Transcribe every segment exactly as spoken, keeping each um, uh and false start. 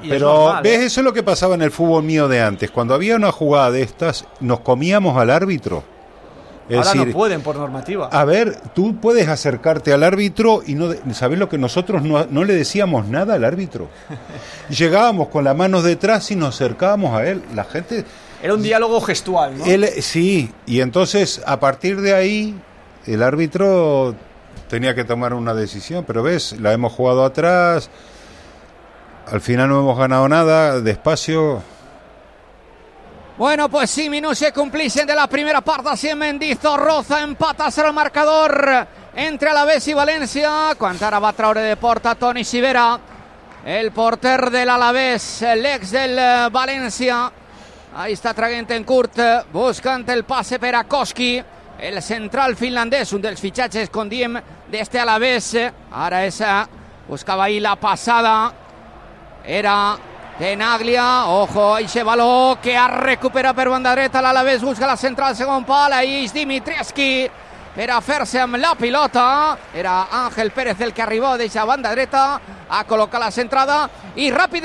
Pero normal, ves, ¿eh? Eso es lo que pasaba en el fútbol mío de antes. Cuando había una jugada de estas, nos comíamos al árbitro. Es Ahora decir, no pueden por normativa. A ver, tú puedes acercarte al árbitro y no, ¿sabés lo que nosotros no, no le decíamos nada al árbitro? Llegábamos con las manos detrás y nos acercábamos a él. La gente... Era un diálogo gestual, ¿no? Él, sí, y entonces a partir de ahí el árbitro tenía que tomar una decisión, pero ves, la hemos jugado atrás, al final no hemos ganado nada, despacio. Bueno, pues sí, minuts se complixen de la primera part així en Mendizorroza, empata a el marcador entre Alavés i València, quan ara va treure de porta Toni Sivera, el porter de l'Alavés, l'ex del València. Ahí està traient en curt, buscant el passe per a Koski, el central finlandès, un dels fitxatges, com diem, d'este Alavés. Ara és, buscava ahí la passada, era Tenaglia, ojo, eixe baló que ha recuperat per banda dreta l'Alavés, busca la central, segon pal, ahí és Dimitrievski per a fer-se amb la pilota. Era Ángel Pérez el que arribó d'eixa banda dreta a col·locar la centrada i ràpid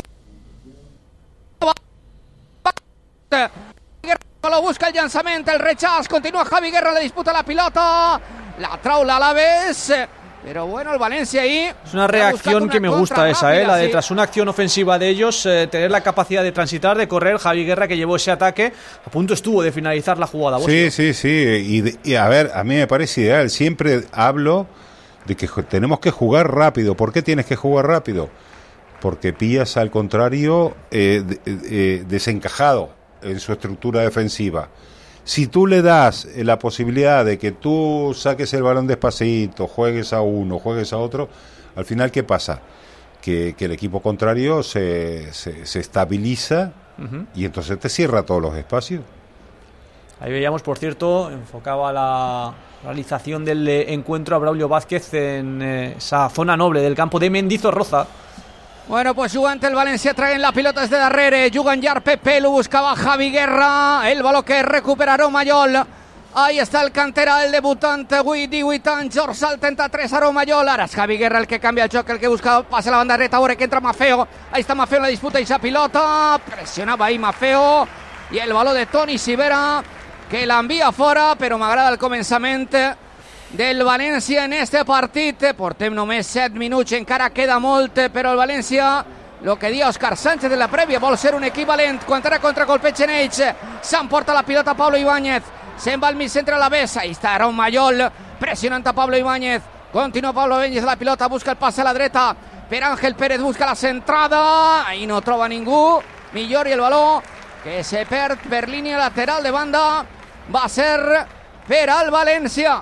lo busca el llançament, el rechaç, continua Javi Guerra, le disputa la pilota, la trau l'Alavés, pero bueno, el Valencia ahí... Es una reacción que me gusta esa, rápida, eh, la de sí. Tras una acción ofensiva de ellos, eh, tener la capacidad de transitar, de correr. Javi Guerra, que llevó ese ataque, a punto estuvo de finalizar la jugada. Sí, sí, sí, y, de, y a ver, a mí me parece ideal, siempre hablo de que tenemos que jugar rápido. ¿Por qué tienes que jugar rápido? Porque pillas al contrario eh, de, eh, desencajado en su estructura defensiva. Si tú le das la posibilidad de que tú saques el balón despacito, juegues a uno, juegues a otro, al final, ¿qué pasa? Que, que el equipo contrario se, se, se estabiliza uh-huh. y entonces te cierra todos los espacios. Ahí veíamos, por cierto, enfocaba la realización del encuentro a Braulio Vázquez en eh, esa zona noble del campo de Mendizorroza. Bueno, pues jugant el València, traient la pilota des de darrere, jugant llarg Pepe, lo buscava Javi Guerra, el baló que recupera Romallol. Ahí està el cantera, el debutant, avui divuit anys, dorsal trenta-tres a Romallol. Ara és Javi Guerra el que canvia el joc, el que busca, passa la banda dreta, veure que entra Maffeo. Ahí està Maffeo en la disputa i esa pilota, pressionava ahí Maffeo, i el baló de Toni Sivera, que l'envia fora, però m'agrada el començament del València en este partit. Portem només set minuts, encara queda molt, però el València, el que dia Òscar Sánchez de la prèvia, vol ser un equivalent. Quan era contracolpeig en ells, s'emporta la pilota Pablo Ibáñez, se'n va al mig centre a la besa, ahí està Aaron Mayol, pressionant a Pablo Ibáñez, continua Pablo Ibáñez la pilota, busca el passe a la dreta, per Ángel Pérez, busca la centrada, ahí no troba ningú, millor, i el baló que se perd per línia lateral de banda va ser per al València.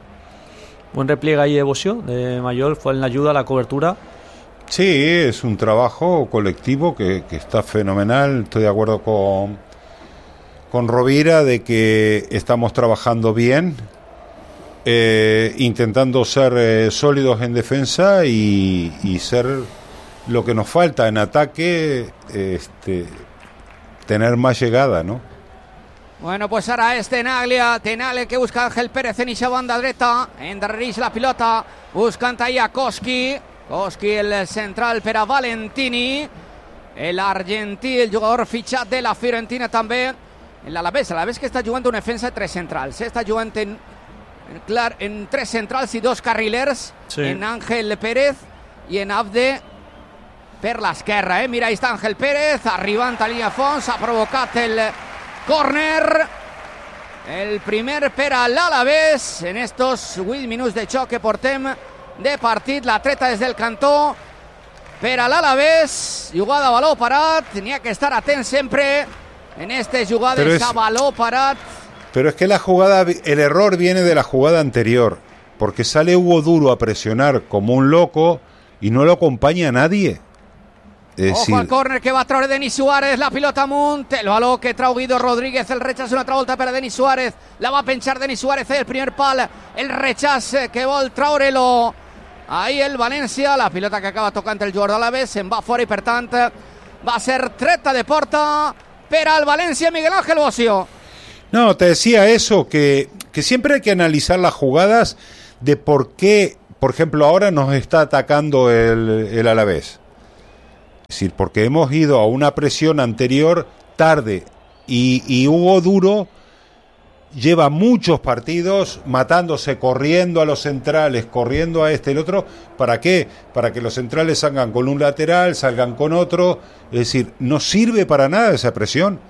Buen repliegue ahí de Bosio, de Mayol, fue en la ayuda a la cobertura. Sí, es un trabajo colectivo que, que está fenomenal. Estoy de acuerdo con, con Rovira de que estamos trabajando bien, eh, intentando ser eh, sólidos en defensa y, y ser lo que nos falta en ataque, este, tener más llegada, ¿no? Bueno, pues ara és Tenaglia, Tenaglia que busca Ángel Pérez en eixa banda dreta, endarrereix la pilota, buscant ahí a Koski, Koski el central per a Valentini, l'argentí, el jugador fitxat de la Fiorentina també, l'Alavés, l'Alavés que està jugant una defensa de tres centrals, està jugant en, en, clar, en tres centrals i dos carrilers, sí. En Ángel Pérez i en Abde per l'esquerra, eh? Mira, ahí està Ángel Pérez, arribant a línia fons, ha provocat el córner, el primer per a l'Alavés en estos vuit minuts de xoc que portem de partit. La treta des del cantó per a l'Alavés, jugada a baló parat, tenia que estar atent sempre en estas jugadas es, a baló parat. Pero es que la jugada, el error viene de la jugada anterior, porque sale Hugo Duro a presionar como un loco y no lo acompaña a nadie. Es Ojo decir... al córner que va a traure Denis Suárez, la pilota amunt, el baló que trau Guido Rodríguez, el rechaç una altra volta per a Denis Suárez, la va a penchar Denis Suárez, el primer pal, el rechaç que vol traure-lo ahí el València, la pilota que acaba tocant el jugador de l'Alavés, se'n va fora i per tant va a ser treta de porta per al València. Miguel Ángel Bosio. No, te decía eso, que, que siempre hay que analizar las jugadas de por qué, por ejemplo, ahora nos está atacando el, el Alavés. Es decir, porque hemos ido a una presión anterior tarde y, y Hugo Duro lleva muchos partidos matándose, corriendo a los centrales, corriendo a este y el otro. ¿Para qué? Para que los centrales salgan con un lateral, salgan con otro. Es decir, no sirve para nada esa presión.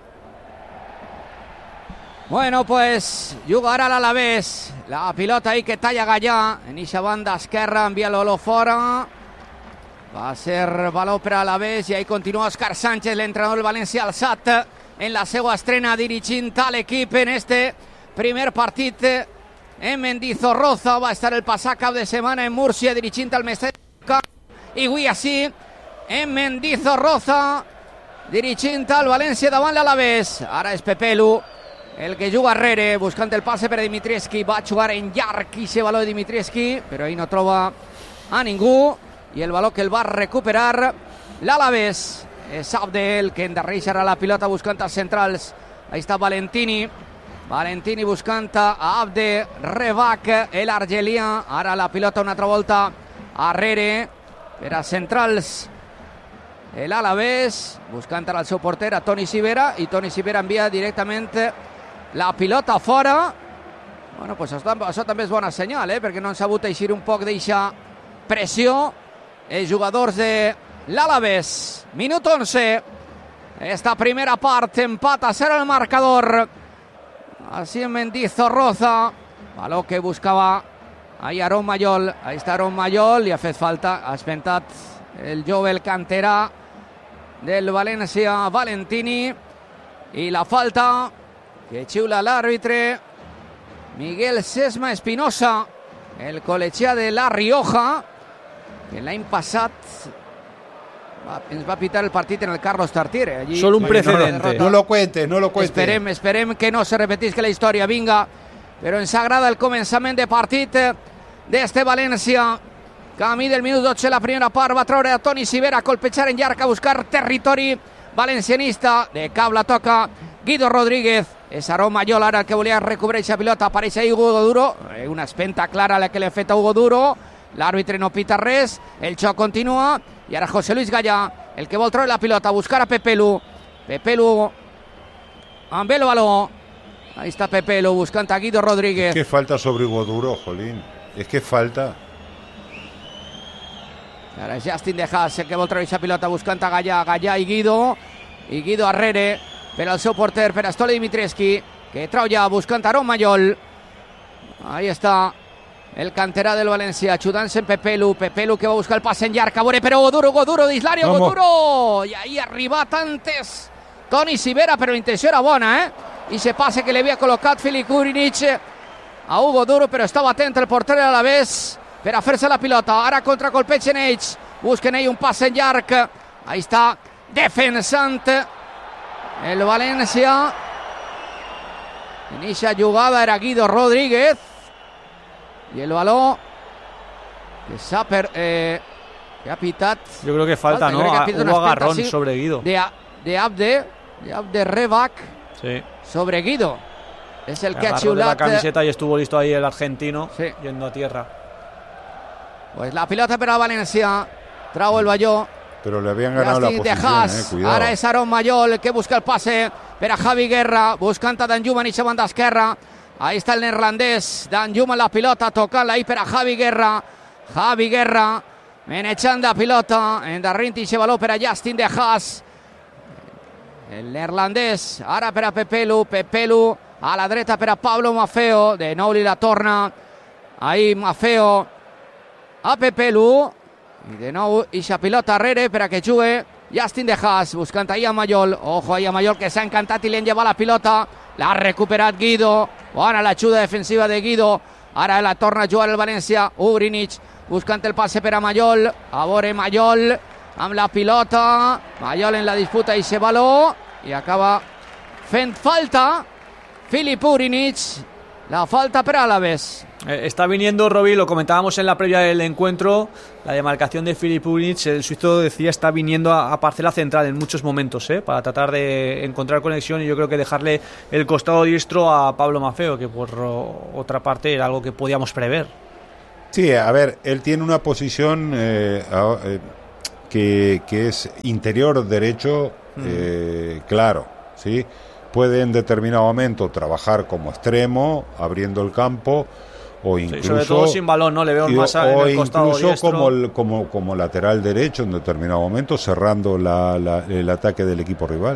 Bueno, pues jugarà l'Alavés. La pilota ahí que talla Gallà. En eixa banda esquerra, envia-lo fora. Va a ser valor per a l'Alavés i ahí continua Òscar Sánchez, l'entrenador del València, alçat en la seva estrena dirigint a l'equip en este primer partit en Mendizorroza. Va estar el passat cap de setmana en Múrcia dirigint al Mestalla i avui així en Mendizorroza dirigint al València davant l'Alavés. Ara és Pepelu el que juga Arrere, buscant el passe per a Dimitrievski. Va jugar en llarg i se valor de Dimitrievski, però ahí no troba a ningú, i el valor que el va recuperar l'Alavés és Abde, el que endarrereixarà la pilota buscant els centrals. Ahí està Valentini, Valentini buscant a Abde, Rebac, el argelià. Ara la pilota una altra volta Arrere per a centrals l'Alavés, buscant ara el seu porter, a Toni Sivera, i Toni Sivera envia directament la pilota fora. Bueno, pues això, això també és bona senyal, eh? Perquè no han sabut eixir un poc d'eixa pressió els jugadors de l'Alavés. Minut once, esta primera part, empat a cero el marcador. Así en Mendizorroza, baló que buscava ahí Aarón Mayol. Ahí està Aarón Mayol, li ha fet falta, ha espentat el jove, el canterà del València, Valentini, i la falta que xiula l'àrbitre Miguel Sesma Espinosa, el col·legià de La Rioja, que l'any passat va, ens va pitar el partit en el Carlos Tartiere. Allí, solo un precedente. No lo cuentes, no lo cuentes. Esperem, esperem que no se repetisca la història, vinga, però ens agrada el començament de partit d'este València. Camí del minut dotze, la primera part, va treure a Toni Sivera a colpejar en llarg, a buscar territori valencianista. De cap la toca Guido Rodríguez. És Aarón Mayol ara el que volia recuperar aquesta pilota. Apareix ahí Hugo Duro, una espenta clara la que li ha fet a Hugo Duro. L'àrbitre no pita res, el xoc continua, i ara José Luis Gallà, el que vol treure la pilota, buscar a Pepelu. Pepelu amb el baló. Ahí està Pepelu buscant a Guido Rodríguez. Es que falta sobre Hugo Duro, Jolín. Es que falta. Ara és Justin De Haas el que vol treure aquesta pilota buscant a Gallà, Gallà i Guido, i Guido Arrere per al seu porter, per a Stole Dimitrievski, que trau ja buscant a Aarón Mayol. Ahí està el canterà del València, ajudant-se en Pepelu, Pepelu que va buscar el passe en llarg, a veure per Hugo Duro, Hugo Duro d'Islària, Hugo Duro, i ahí ha arribat antes Toni Sivera, però la intenció era bona, eh? I se passe que li havia col·locat Filip Kurinic a Hugo Duro, però estava atent el porter de l'Alavés per a fer-se la pilota. Ara contracolpegen ells, busquen ell un passe en llarg, ahí està defensant el València. En eixa jugada era Guido Rodríguez, i el baló que s'ha per, eh, que ha pitat. Yo creo que falta, falta ¿no? Que hubo agarrón sí, sobre Guido. De, de Abde, de Abde Rebac sí. sobre Guido. Es el, el que ha xiulat la camiseta y estuvo listo ahí el argentino sí. yendo a tierra. Pues la pilota per a València, trau el balló. Pero le habían ganado la posición, eh, cuidado. Ara és Aarón Mayol que busca el passe per a Javi Guerra, buscant a Danjuma en banda esquerra. Ahí está el neerlandès, Danjuma en la pilota, tocant-la ahí per a Javi Guerra. Javi Guerra, menejant la pilota, endarrint i baló per a Justin De Haas. El neerlandès, ara per a Pepelu, Pepelu a la dreta per a Pablo Maffeo, de nou li la torna. Ahí Maffeo a Pepelu, i de nou ixa pilota arrere per a que jugui Justin De Haas, buscant ahí a Mayol. Ojo ahí a Mayol que s'ha encantat i li han llevat la pilota. L'ha recuperat Guido, bona l'ajuda defensiva de Guido. Ara la torna a jugar el València, Ugrinic buscant el passe per a Mayol. A veure Mayol amb la pilota, Mayol en la disputa i se baló, i acaba fent falta Filip Ugrinic, la falta per a Alavés. Eh, está viniendo, Roby, lo comentábamos en la previa del encuentro, la demarcación de Filip Ugrinic, el suizo decía, está viniendo a, a parcela central en muchos momentos, ¿eh? Para tratar de encontrar conexión, y yo creo que dejarle el costado diestro a Pablo Maffeo, que por o, otra parte era algo que podíamos prever. Sí, a ver, él tiene una posición eh, eh, que, que es interior derecho, mm. eh, claro, ¿sí? Puede en determinado momento trabajar como extremo, abriendo el campo, o incluso... Sí, sobre todo sin balón, ¿no? Le veo y, más en el costado incluso diestro. como, el, como, como lateral derecho en determinado momento, cerrando la, la, el ataque del equipo rival.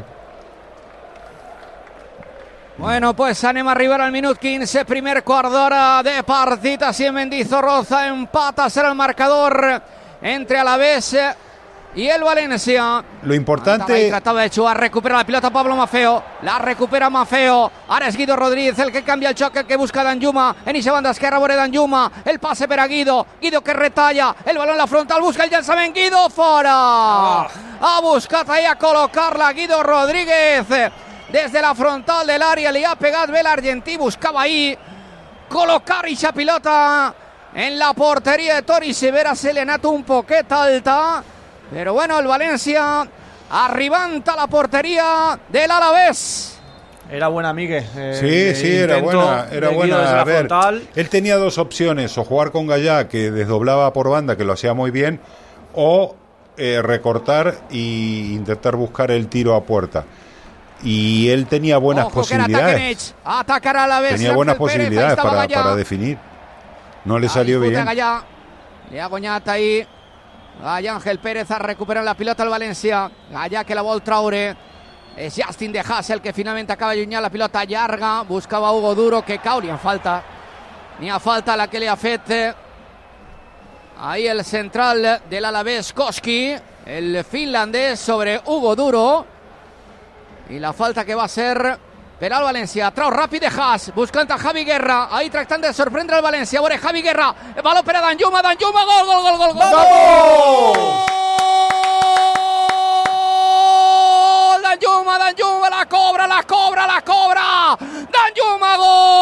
Bueno, pues anem a arribar al minut quince, primer quart d'hora de partit, així en Mendizorroza empata, será el marcador entre Alavés y el Valencia. Lo importante... Trataba de jugar, recupera la pilota Pablo Maffeo, la recupera Maffeo, ara és Guido Rodríguez el que canvia el xoc, el que busca Danjuma, en eixa banda esquerra veure Danjuma, el passe per a Guido, Guido que retalla, el balón en la frontal, busca el llançament, Guido fora, oh. ha buscat ahí a col·locar-la Guido Rodríguez, desde la frontal del área, li ha pegat bé l'argentí, buscava ahí col·locar eixa pilota en la porteria de Tori Severa, se le ha anat un poquet alta, pero bueno, el Valencia arribant a la portería del Alavés. Era buena, Miguel. Eh, sí, sí, era buena. Era buena. A ver, él tenía dos opciones, o jugar con Gallá, que desdoblaba por banda, que lo hacía muy bien, o eh, recortar e intentar buscar el tiro a puerta. Y él tenía buenas Ojo, posibilidades. Atacar a Alavés. Tenía buenas posibilidades para, para definir. No le salió bien. Gallá. Le ha guanyat ahí Gallà Ángel Pérez a recuperar la pilota al València. Gallà que la vol traure. És Justin de Haas el que finalment acaba allunyant la pilota llarga. Buscava Hugo Duro que cau. N'hi ha falta. N'hi ha falta la que li ha fet ahí el central de l'Alavés, Koski, el finlandès sobre Hugo Duro. I la falta que va ser per al València. Trau ràpid de Haas, buscant a Javi Guerra, ahí tractant de sorprendre el València. A veure, Javi Guerra, el baló per a Danjuma, Danjuma, gol, gol, gol, gol, gol! ¡Vamos! Danjuma, Danjuma, la cobra, la cobra, la cobra! Danjuma,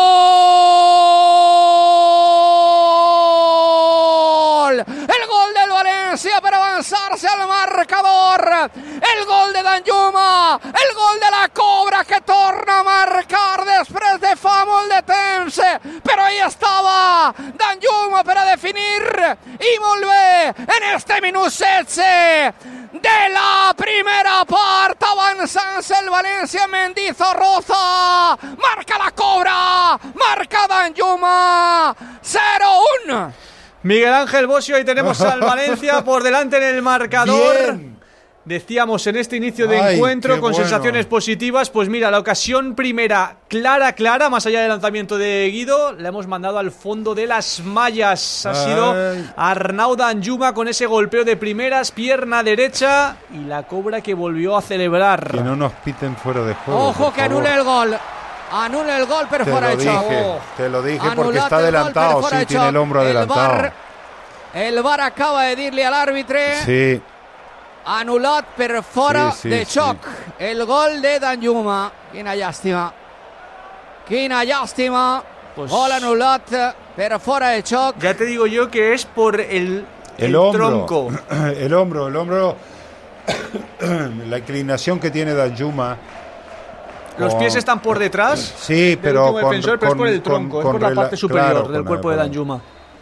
gol! El gol del València per avançar-se al marcador. El gol de Danjuma, el gol de la cobra que torna a marcar després de fa molt de temps, però ahí estava Danjuma per a definir i molt bé en este minut setze de la primera part, avançant-se el València. Mendizorroza marca la cobra, marca Danjuma, cero uno. Miguel Ángel Bosio, ahí tenemos al Valencia por delante en el marcador. Bien. Decíamos en este inicio de Ay, encuentro con bueno. sensaciones positivas, pues mira, la ocasión primera clara, clara, más allá del lanzamiento de Guido, la hemos mandado al fondo de las mallas. Ha Ay. sido Arnau Danjuma con ese golpeo de primeras, pierna derecha y la cobra que volvió a celebrar. Que no nos piten fuera de juego. Ojo que anule el gol. Anule el gol, pero te fuera lo de juego. dije, Te lo dije Anulate porque está el gol, adelantado, pero fuera sí, de tiene el hombro el adelantado. Bar, el V A R acaba de dir-li a l'àrbitre. Sí. Anulat per fora sí, sí, de xoc. Sí. El gol de Danjuma. Quina llàstima. Quina llàstima. Pues gol anulat per fora de xoc. Ya te digo yo que es por el, el, el hombro, tronco. El hombro, el hombro. La inclinación que tiene Danjuma. Los con, pies están por detrás. Sí, pero con, defensor, pero con, es por el tronco, con, es por la rela- parte superior claro, del con cuerpo el, de Danjuma.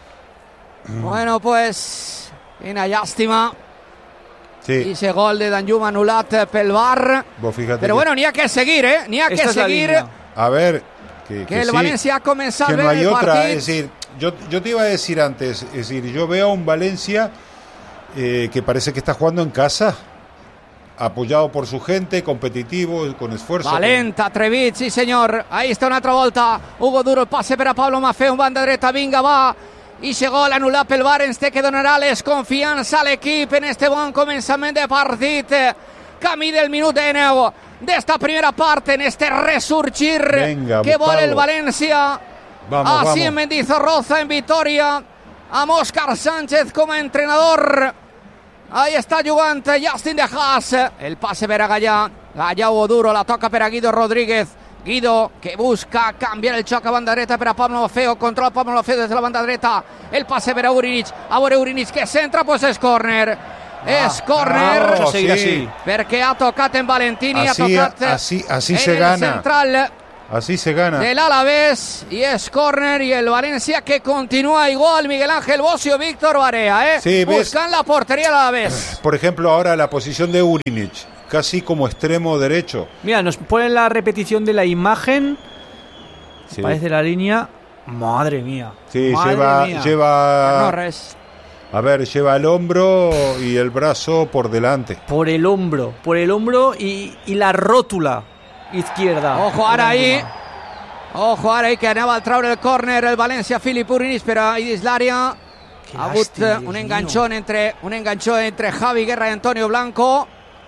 Bueno, pues quina llàstima. Sí. I ese gol de Danjuma anulat pel V A R. Però bueno, n'hi ha que seguir, ¿eh? N'hi ha que Esta seguir. es A ver, que, Que, que el sí, Valencia ha comenzado que bien no hay el otra. partido. Es decir, yo, yo te iba a decir antes, es decir, yo veo a un Valencia eh, que parece que está jugando en casa, apoyado por su gente, competitivo, con esfuerzo. Valent, atrevit, sí senyor. Ahí està una altra volta. Hugo Duro, el passe per a Pablo Maffeo, en banda dreta, vinga, va. I ese gol anul·lat pel V A R, ens té que donarà les confiança a l'equip en este bon començament de partit. Camí del minut de nou d'esta primera part, en este resurgir Venga, que vol Pablo. el València. Vamos, Así vamos. en Mendizorroza, en Vitoria, amb Óscar Sánchez com a entrenador. Ahí està jugant Justin de Haas. El passe per a Gallà. Gallà Hugo Duro, la toca per a Guido Rodríguez. Guido que busca cambiar el xoc a banda dreta per a Pablo Maffeo. Controla Pablo Maffeo des de la banda dreta. El passe per a Urinic. A veure Urinic que centra, pues és córner. És córner. bravo, seguir sí. así. Perquè ha tocat en Valentini, Así, ha tocat así, así en se el gana. central Así se gana. Del Alavés, y es córner, y el Valencia que continúa igual. Miguel Ángel Bosio, Víctor Barea, ¿eh? Sí, buscan la portería del Alavés. Por ejemplo, ahora la posición de Urinic, casi como extremo derecho. Mira, nos ponen la repetición de la imagen. Sí. Parece la línea. Madre mía. Sí, Madre lleva, mía. lleva. Norres. A ver, lleva el hombro y el brazo por delante. Por el hombro, por el hombro y, y la rótula izquierda. Ojo ahora ahí. Ojo ahora ahí que anava al traure el córner el Valencia, Filip Urinic, però ahí dins l'àrea ha hagut un enganchón entre, un enganchó entre Javi Guerra i Antonio Blanco.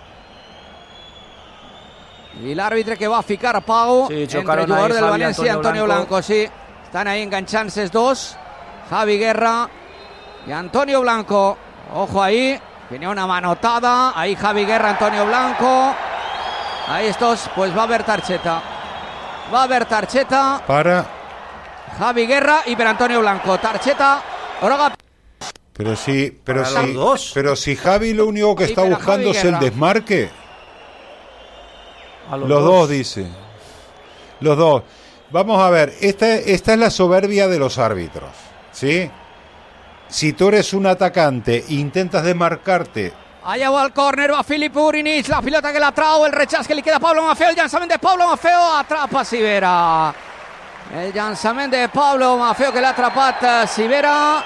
I l'àrbitre que va ficar Pau sí, entre el jugador del Valencia y Antonio Blanco. Blanco. Sí, están ahí enganchándose els dos, Javi Guerra y Antonio Blanco. Ojo ahí, tiene una manotada. Ahí Javi Guerra, Antonio Blanco. Ahí estos, pues va a haber tarjeta. Va a haber tarjeta para Javi Guerra y per Antonio Blanco. Tarjeta groga. Pero sí, pero para sí, los dos. pero si Javi lo único que Sí, está pero buscando Javi es el Guerra. desmarque. A Los, los dos. dos dice. Los dos. Vamos a ver, esta, esta es la soberbia de los árbitros, ¿sí? Si tú eres un atacante e intentas desmarcarte. Allá va el córner, va Filip Urinic, la pilota que la trau, el rechaç que li queda a Pablo Maffeo, el llançament de Pablo Maffeo, atrapa Sivera. El llançament de Pablo Maffeo que l'ha atrapat Sivera.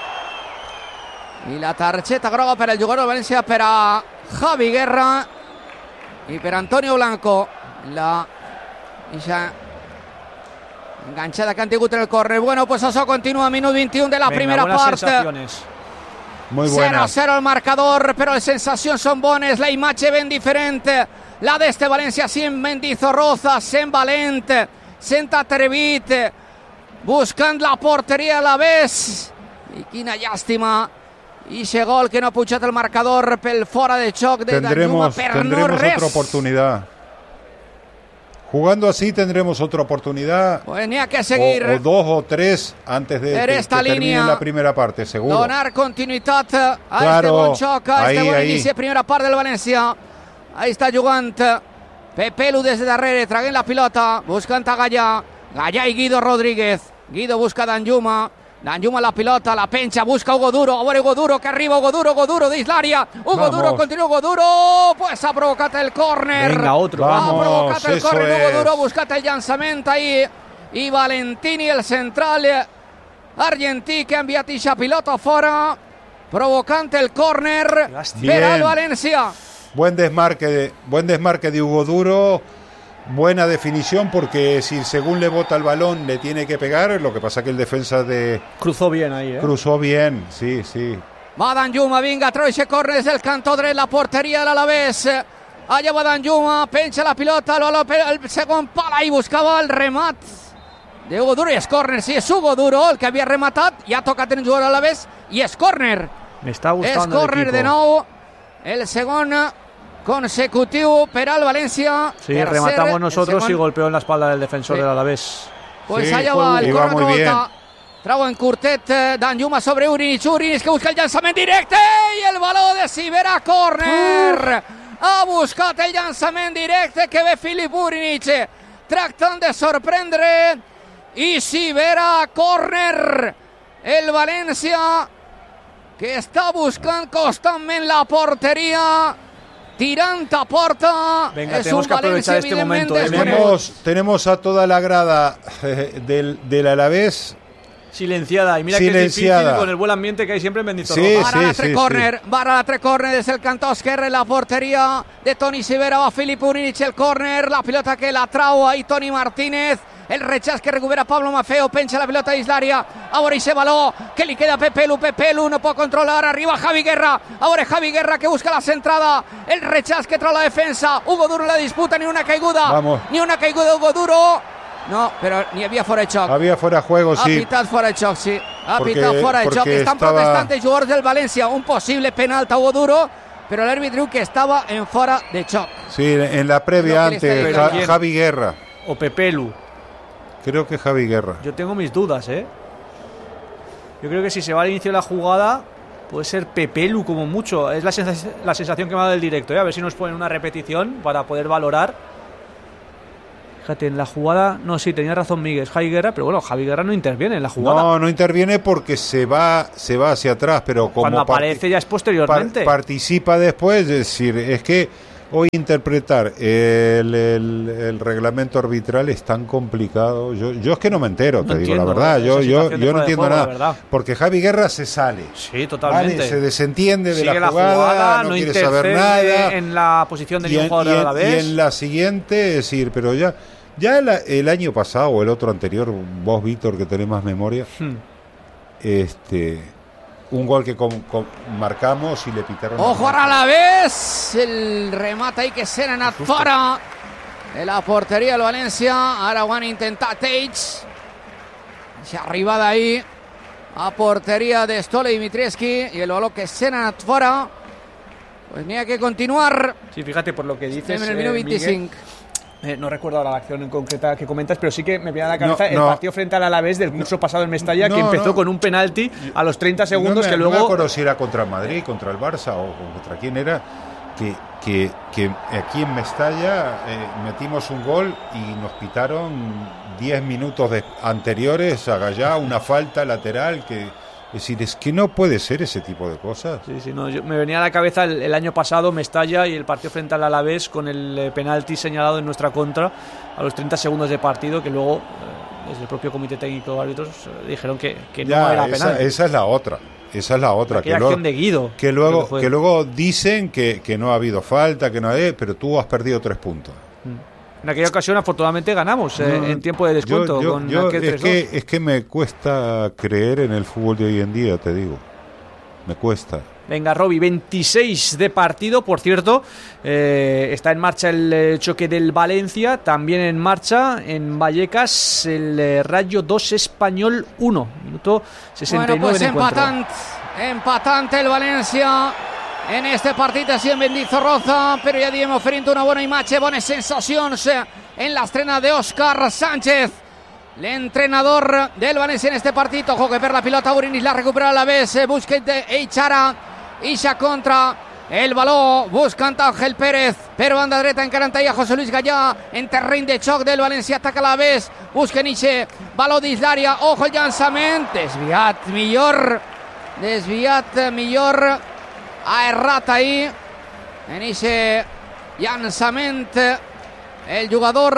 I la targeta groga per el jugador de València, per a Javi Guerra i per Antonio Blanco. La ixa enganxada que han tingut en el córner. Bueno, pues això continua, minut vint-i-u de la Venga, primera buenas part. sensaciones. Muy cero buena. a cero el marcador, però les sensacions són bones, la imatge ben diferent, la d'este València sent Mendizorroza, sent valent, sent atrevit, buscant la porteria a l'Alavés. I quina llàstima, i ese gol que no ha pujat el marcador pel fora de xoc de Danjuma, Tendremos, per no tendremos res. otra oportunidad. Jugando así tendremos otra oportunidad. Pues n'hi ha que seguir. O, o dos o tres antes de Per que, esta que termine línia. la primera parte, seguro. Donar continuïtat a Claro, este bon xoc, a ahí, este bon ahí. inici de primera part del València. Ahí està jugant Pepelu des de darrere, traguent la pilota, buscant a Gallà. Gallà i Guido Rodríguez. Guido busca Danjuma. Danjuma la pilota, la penja, busca Hugo Duro. A veure Hugo Duro, que arriba Hugo Duro, Hugo Duro dins l'àrea. Hugo Vamos. Duro, continua Hugo Duro. Pues ha provocat el córner. Venga, otro. Ha Vamos, provocat el eso córner Hugo es. Duro, ha buscat el llançament ahí. I Valentini, el central argentí, que ha enviat ixa pilota fora, provocant el córner Lástima. per al Bien. València. Buen desmarque, de, buen desmarque de Hugo Duro. Buena definición, porque si según le bota el balón le tiene que pegar, lo que pasa que el defensa de Cruzó bien ahí, ¿eh? cruzó bien, sí, sí. Va Danjuma, vinga, treu ese córner des del cantó dret, la porteria de l'Alavés. Allà va Danjuma, penja la pilota, el, valor per el segon pal, ahí buscava el remat de Hugo Duro, i és córner, sí, és Hugo Duro el que havia rematat, i ha tocat en un jugador a l'Alavés, i és córner. Me está És gustando el córner equipo. de nou, el segon consecutiu per al València. Sí, Tercer, rematamos el nosotros segon. y golpeó en la espalda del defensor Sí. del Alavés. Pues Sí, allá fue- va el y va córner, muy bien. rebota. Trau en curtet, eh, Danjuma sobre Urinic, Urinic que busca el llançament directe i el baló de Sivera, córner. Ha buscat el llançament directe que ve Filip Urinic, tractant de sorprendre, i Sivera, córner. El València que està buscant constantment la porteria, tirant a porta. Venga, És tenemos un que aprovechar València, este momento, evidentment, eh, desconegut. Tenemos, tenemos a toda la grada eh, del, del Alavés. Silenciada. Y mira que es Silenciada. difícil con el buen ambiente que hay siempre en Mendizorroza. Sí, Barra l'altre sí, córner, barra l'altre córner des del cantó esquerre, la porteria de Toni Sivera, va Filip Urinic el córner, la pilota que la trau ahí Toni Martínez, el rechaç que recupera Pablo Maffeo, penja la pilota dins l'àrea, a veure ese baló que li queda a Pepelu, Pepelu no pot controlar, arriba Javi Guerra, a veure Javi Guerra que busca la centrada, el rechaç que trau la defensa, Hugo Duro en la disputa, ni una caiguda, Vamos. ni una caiguda de Hugo Duro, no, però n'hi havia fora de xoc. Había fuera de juego, Ha sí. pitat fora de xoc, sí. Ha Porque- pitat fora de xoc. porque Estan estaba- protestant els jugadors del València un possible penal a Hugo Duro, però l'àrbitre diu que estava en fora de xoc. Sí, en la previa Lo que le está antes, diciendo. Ja- ¿Quién? Javi Guerra. O Pepelu. Creo que Javi Guerra. Yo tengo mis dudas, ¿eh? Yo creo que si se va al inicio de la jugada, puede ser Pepelu como mucho. Es la, sens la sensación que me ha dado del directo, ¿eh? A ver si nos ponen una repetición para poder valorar. Fíjate, en la jugada, no, sí, tenía razón Miguel, Javi Guerra, pero bueno, Javi Guerra no interviene en la jugada. No, no interviene porque se va se va hacia atrás, pero como cuando aparece ya es posteriormente. Par participa después, es decir, es que hoy interpretar el, el, el reglamento arbitral es tan complicado. Yo, yo es que no me entero, no te digo la verdad. Yo, yo, yo no entiendo juego, nada. Porque Javi Guerra se sale. Sí, totalmente. ¿Vale? Se desentiende de Sigue la jugada, la jugada no, no quiere saber nada. En la posición de ningún jugador y en, a la vez. Y en la siguiente, es decir, pero ya, ya el, el año pasado o el otro anterior, vos, Víctor, que tenés más memoria, hmm. este... un gol que con, con, marcamos y le pitaron. Ojo a la vez. El remate ahí que será afuera de la portería del Valencia. Ahora van a intentar Tage. Se arriba de ahí a portería de Stole Dimitrievski. Y el balón que será afuera. Pues tenía que continuar. Sí, fíjate por lo que dices. En el minuto veinticinco. Eh, no recuerdo ahora la acción en concreta que comentas, pero sí que me viene a la cabeza no, el no, partido frente al Alavés del curso no, pasado en Mestalla, no, que empezó no, con un penalti a los treinta segundos no me, que luego... No me acuerdo si era contra Madrid, contra el Barça o contra quién era, que, que, que aquí en Mestalla eh, metimos un gol y nos pitaron diez minutos de, anteriores a Gallá, una falta lateral que... Es decir, es que no puede ser ese tipo de cosas. Sí, sí, no, yo, me venía a la cabeza el, el año pasado Mestalla y el partido frente al Alavés con el eh, penalti señalado en nuestra contra a los treinta segundos de partido, que luego eh, desde el propio comité técnico de árbitros eh, dijeron que, que ya, no era esa, penal. Esa es la otra. Esa es la otra. Aquella que acción luego, de Guido. Que luego, que, que luego dicen que, que no ha habido falta, que no hay, pero tú has perdido tres puntos. Mm. En aquella ocasión, afortunadamente, ganamos eh, no, en tiempo de descuento. Yo, yo, con yo, aquel es, que, es que me cuesta creer en el fútbol de hoy en día, te digo. Me cuesta. Venga, Roby, veintiséis de partido. Por cierto, eh, está en marcha el eh, choque del Valencia. También en marcha en Vallecas el eh, Rayo dos Español uno. Minuto sesenta y nueve. Bueno, pues empatante, empatante el Valencia. En este partido si en Mendizorroza, però ja diem oferint una bona imatge, bones sensacions en l'estrena d'Òscar Sánchez, l'entrenador del València en este partit. Ojo que per la pilota Burinis la recupera a la vez, Busquets d'Eixara, Ixa contra el baló, buscant Ángel Pérez, per banda dreta encarant ahí a José Luis Gallà, en terreny de xoc del València, ataca a la vez, busquen Ixe, baló dins l'àrea, ojo el llançament, desviat millor, desviat millor, ha errat ahí en ese llançament el jugador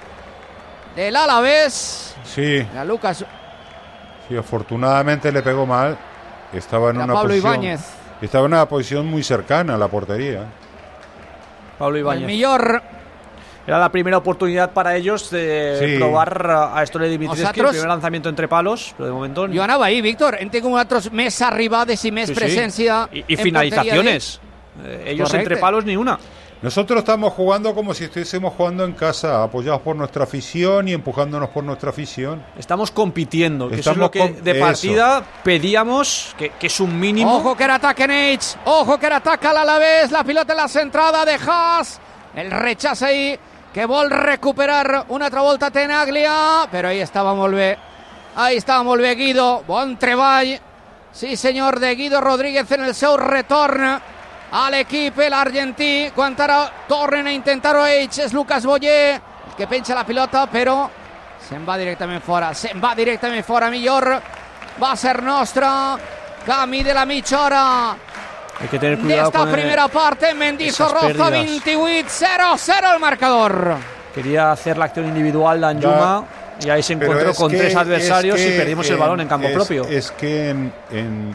del Alavés. Sí. A Lucas. Sí, afortunadamente le pegó mal. Estaba en Era una Pablo posición. Ibáñez. Estaba en una posición muy cercana a la portería. Pablo Ibáñez. El millor. Era la primera oportunidad para ellos de sí. provar a Stole Dimitrievski, el primer lanzamiento entre palos, pero de momento... Jo anava ahí, Víctor, hem tingut nosaltres més arribades i més sí, presència... Sí. Y, y finalizaciones. De... Ellos Correcte. Entre palos ni una. Nosotros estamos jugando como si estuviésemos jugando en casa, apoyados por nuestra afición y empujándonos por nuestra afición. Estamos compitiendo, que estamos eso es lo que de partida eso. pedíamos, que, que es un mínimo. Ojo que era ataque en H, ojo que era ataque al Alavés, la pilota en la centrada de Haas, el rechazo ahí, que vol recuperar una altra volta Tenaglia, però ahí estava molt bé, ahí estava molt bé Guido, bon treball, sí senyor, de Guido Rodríguez en el seu retorn a l'equip, l'argentí, quan ara tornen a intentar-ho ells, és Lucas Boyer, el que penja la pilota, però se'n va directament fora, se'n va directament fora, millor va ser nostra, camí de la mitja hora. Hay que tener cuidado esta con primera el, parte, Mendizorroza veintiocho, cero cero el marcador. Quería hacer la acción individual de Anjuma y ahí se encontró con que, tres adversarios que y perdimos en, el balón en campo es, propio. Es que en, en,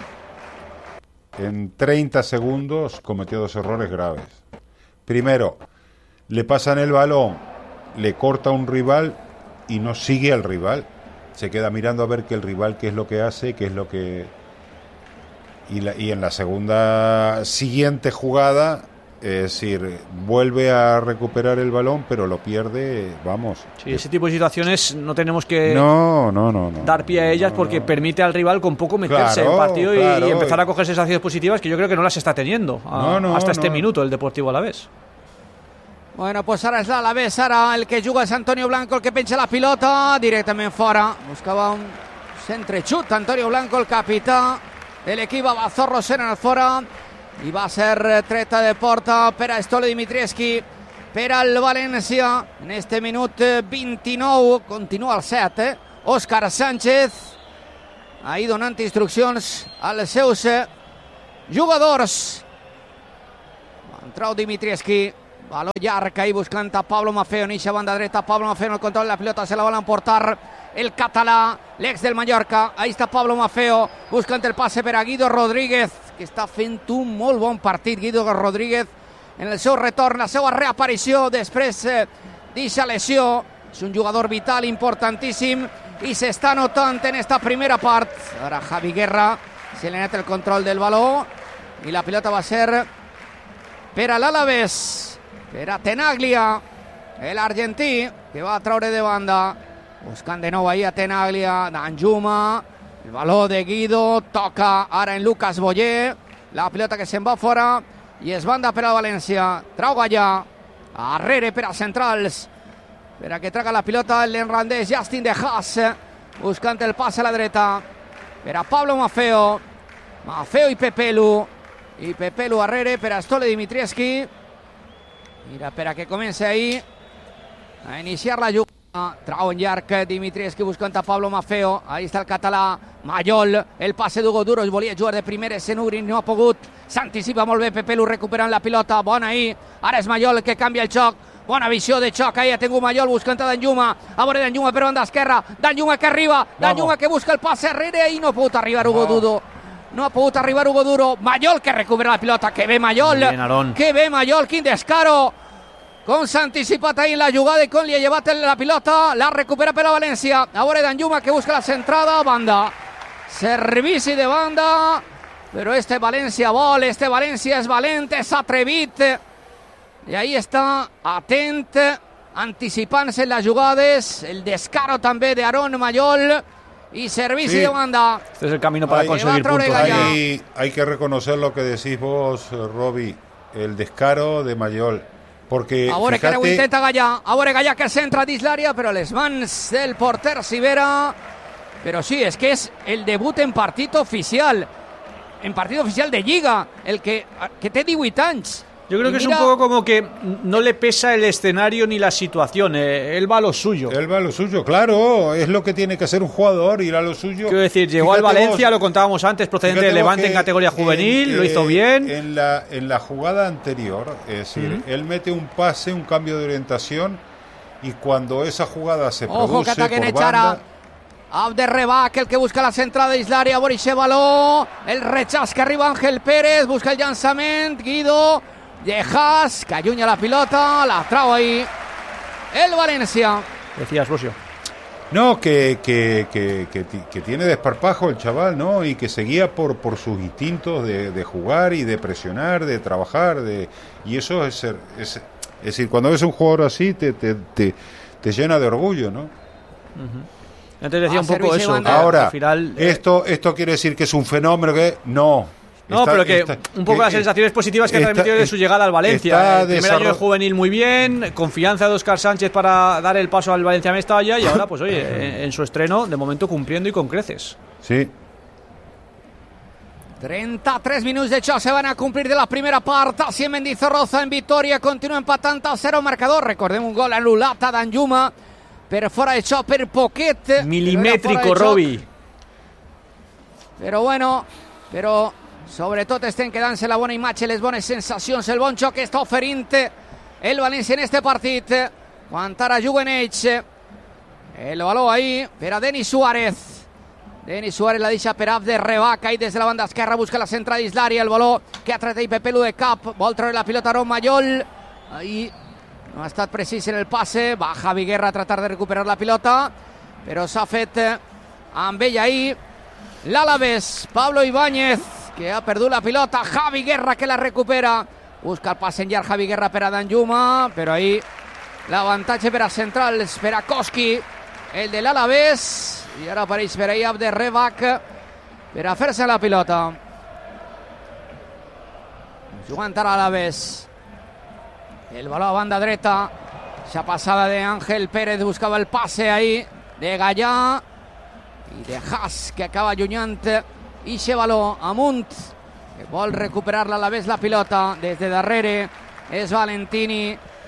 en treinta segundos cometió dos errores graves. Primero, le pasan el balón, le corta un rival y no sigue al rival. Se queda mirando a ver que el rival qué es lo que hace, qué es lo que... Y, la, y en la segunda siguiente jugada, es decir, vuelve a recuperar el balón, pero lo pierde, vamos. Sí, ese tipo de situaciones no tenemos que no, no, no, no, dar pie a ellas no, porque no. permite al rival con poco meterse claro, en el partido claro. y, y empezar a coger sensaciones positivas que yo creo que no las está teniendo a, no, no, hasta este no. minuto el Deportivo Alavés. Bueno, pues ara és l'Alavés, ara el que juga és Antonio Blanco, el que penja la pilota directament fora. Buscava un centrexut, Antonio Blanco, el capità de l'equip Abazorro, sent al fora i va ser treta de porta per a Stole Dimitrievski, per al València. En este minut vint-i-nou, continua el set, eh? Òscar Sánchez ahí donant instruccions als seus jugadors. Entrau Dimitrievski, baló llarg ahí buscant a Pablo Maffeo, en eixa banda dreta. Pablo Maffeo en el control de la pilota, se la van a emportar el català, l'ex del Mallorca. Ahí està Pablo Maffeo buscant el passe per a Guido Rodríguez, que està fent un molt bon partit. Guido Rodríguez en el seu retorn, la seva reaparició després eh, d'eixa lesió. És un jugador vital, importantíssim, i s'està notant en esta primera part. Ara Javi Guerra se li ha anat el control del baló i la pilota va ser per a l'Alavés, per a Tenaglia, l'argentí, que va a traure de banda, buscant de nou ahí a Tenaglia, Danjuma, el baló de Guido, toca ara en Lucas Boyer, la pilota que se'n va fora i es banda per al València. Trau Gallà, arrere per als centrals, per a que traga la pilota el neerlandès Justin De Haas, buscant el pas a la dreta per a Pablo Maffeo, Maffeo i Pepelu, i Pepelu arrere per a Stole Dimitrievski. Mira, per a que comenci ahí a iniciar la jugada. Trau en llarg Dimitrievski buscant a Pablo Maffeo. Ahí està el català Mayol, el passe d'Hugo Duro, es volia jugar de primeres, Senugri no ha pogut, s'anticipa molt bé Pepelu recuperant la pilota, bona ahí, ara és Mayol el que canvia el xoc. Bona visió de xoc, ahí ha tingut Mayol buscant a Danjuma, a veure Danjuma per banda esquerra, Danjuma que arriba, Danjuma que busca el passe arrere i no ha pogut arribar Hugo Duro, no ha pogut arribar Hugo Duro. Mayol que recupera la pilota, que bé Mayol, bien, que bé Mayol, quin descaro, com s'ha anticipat ahí en la jugada i com li ha llevat la pilota, la recupera per a València, a veure Danjuma que busca la centrada, banda, servici de banda, però este València vol, este València és valent, és atrevit, i ahí està, atent, anticipant-se en les jugades, el descaro també de Aaron Mayol y servicio sí. de banda. Este es el camino para hay, conseguir puntos. Hay, hay que reconocer lo que decís vos, Roby, el descaro de Mayol. Porque, ahora fíjate... que intenta Gallà, ahora Gallà que centra dins l'àrea, però les mans del porter Sivera. Pero sí, es que es el debut en partit oficial, en partit oficial de Lliga, el que, que té divuit anys. Yo creo que mira, es un poco como que no le pesa el escenario ni la situación, eh, él va a lo suyo. Él va a lo suyo, claro, es lo que tiene que hacer un jugador, ir a lo suyo. Quiero decir, llegó fíjate al Valencia, vos, lo contábamos antes, procedente de Levante en categoría juvenil, en, lo hizo bien. En la, en la jugada anterior, es decir, uh-huh. él mete un pase, un cambio de orientación, y cuando esa jugada se Ojo, produce que por banda... Abderrebak, el que busca la centrada d'Islària, Boris baló, el rechaç que arriba Ángel Pérez, busca el llançament, Guido, Dejas, que allunya la pilota, la trau ahí el Valencia. Decías, Rosio. No, que, que, que, que, que tiene desparpajo el chaval, ¿no? Y que seguía por, por sus instintos de, de jugar y de presionar, de trabajar, de y eso es ser, es, es decir, cuando ves un jugador así te, te, te, te llena de orgullo, ¿no? Uh-huh. Antes decía ah, un poco eso. Ahora, al final, eh... esto, esto quiere decir que es un fenómeno que no. No, está, pero que está, un poco que, las sensaciones positivas que ha transmitido de su llegada al Valencia. El primer año de juvenil muy bien, confianza de Óscar Sánchez para dar el paso al Valencia Mestalla y ahora, pues oye, en, en su estreno, de momento cumpliendo y con creces. Sí. trenta-tres minuts de xoc se van a complir de la primera part. Així en Mendizorroza en victòria, continua empatant a zero marcador. Recordem un gol anul·lat a Danjuma per fora de xoc per poquet. Milimétrico, Roby. Però bueno, però sobretot estem quedant-se la bona imatge, les bones sensacions, el bon xoc que està oferint el València en este partit. Quan ara juguen ells, el baló ahí per a Denis Suárez. Denis Suárez la deixa per Abderrebak, ahí des de la banda esquerra, busca la centra dins l'àrea, el baló que ha tret ahí Pepelu de cap, vol treure la pilota Aaron Mayol, ahí no ha estat precís en el passe, va Javi Guerra a tratar de recuperar la pilota, però s'ha fet amb ell ahí l'Alavés, Pablo Ibáñez, que ha perdut la pilota, Javi Guerra que la recupera, busca el passe en llarg Javi Guerra per a Danjuma, però ahí l'avantatge per a centrals, per a Koski, el de l'Alavés, i ara apareix per ahí Abderrebak per a fer-se la pilota. Jugant ara a l'Alavés, el baló a banda dreta, esa passada de Ángel Pérez, buscava el passe ahí de Gallà i de Haas, que acaba allunyant i se baló amunt, que vol recuperar l'Alavés la pilota des de darrere, és Valentini,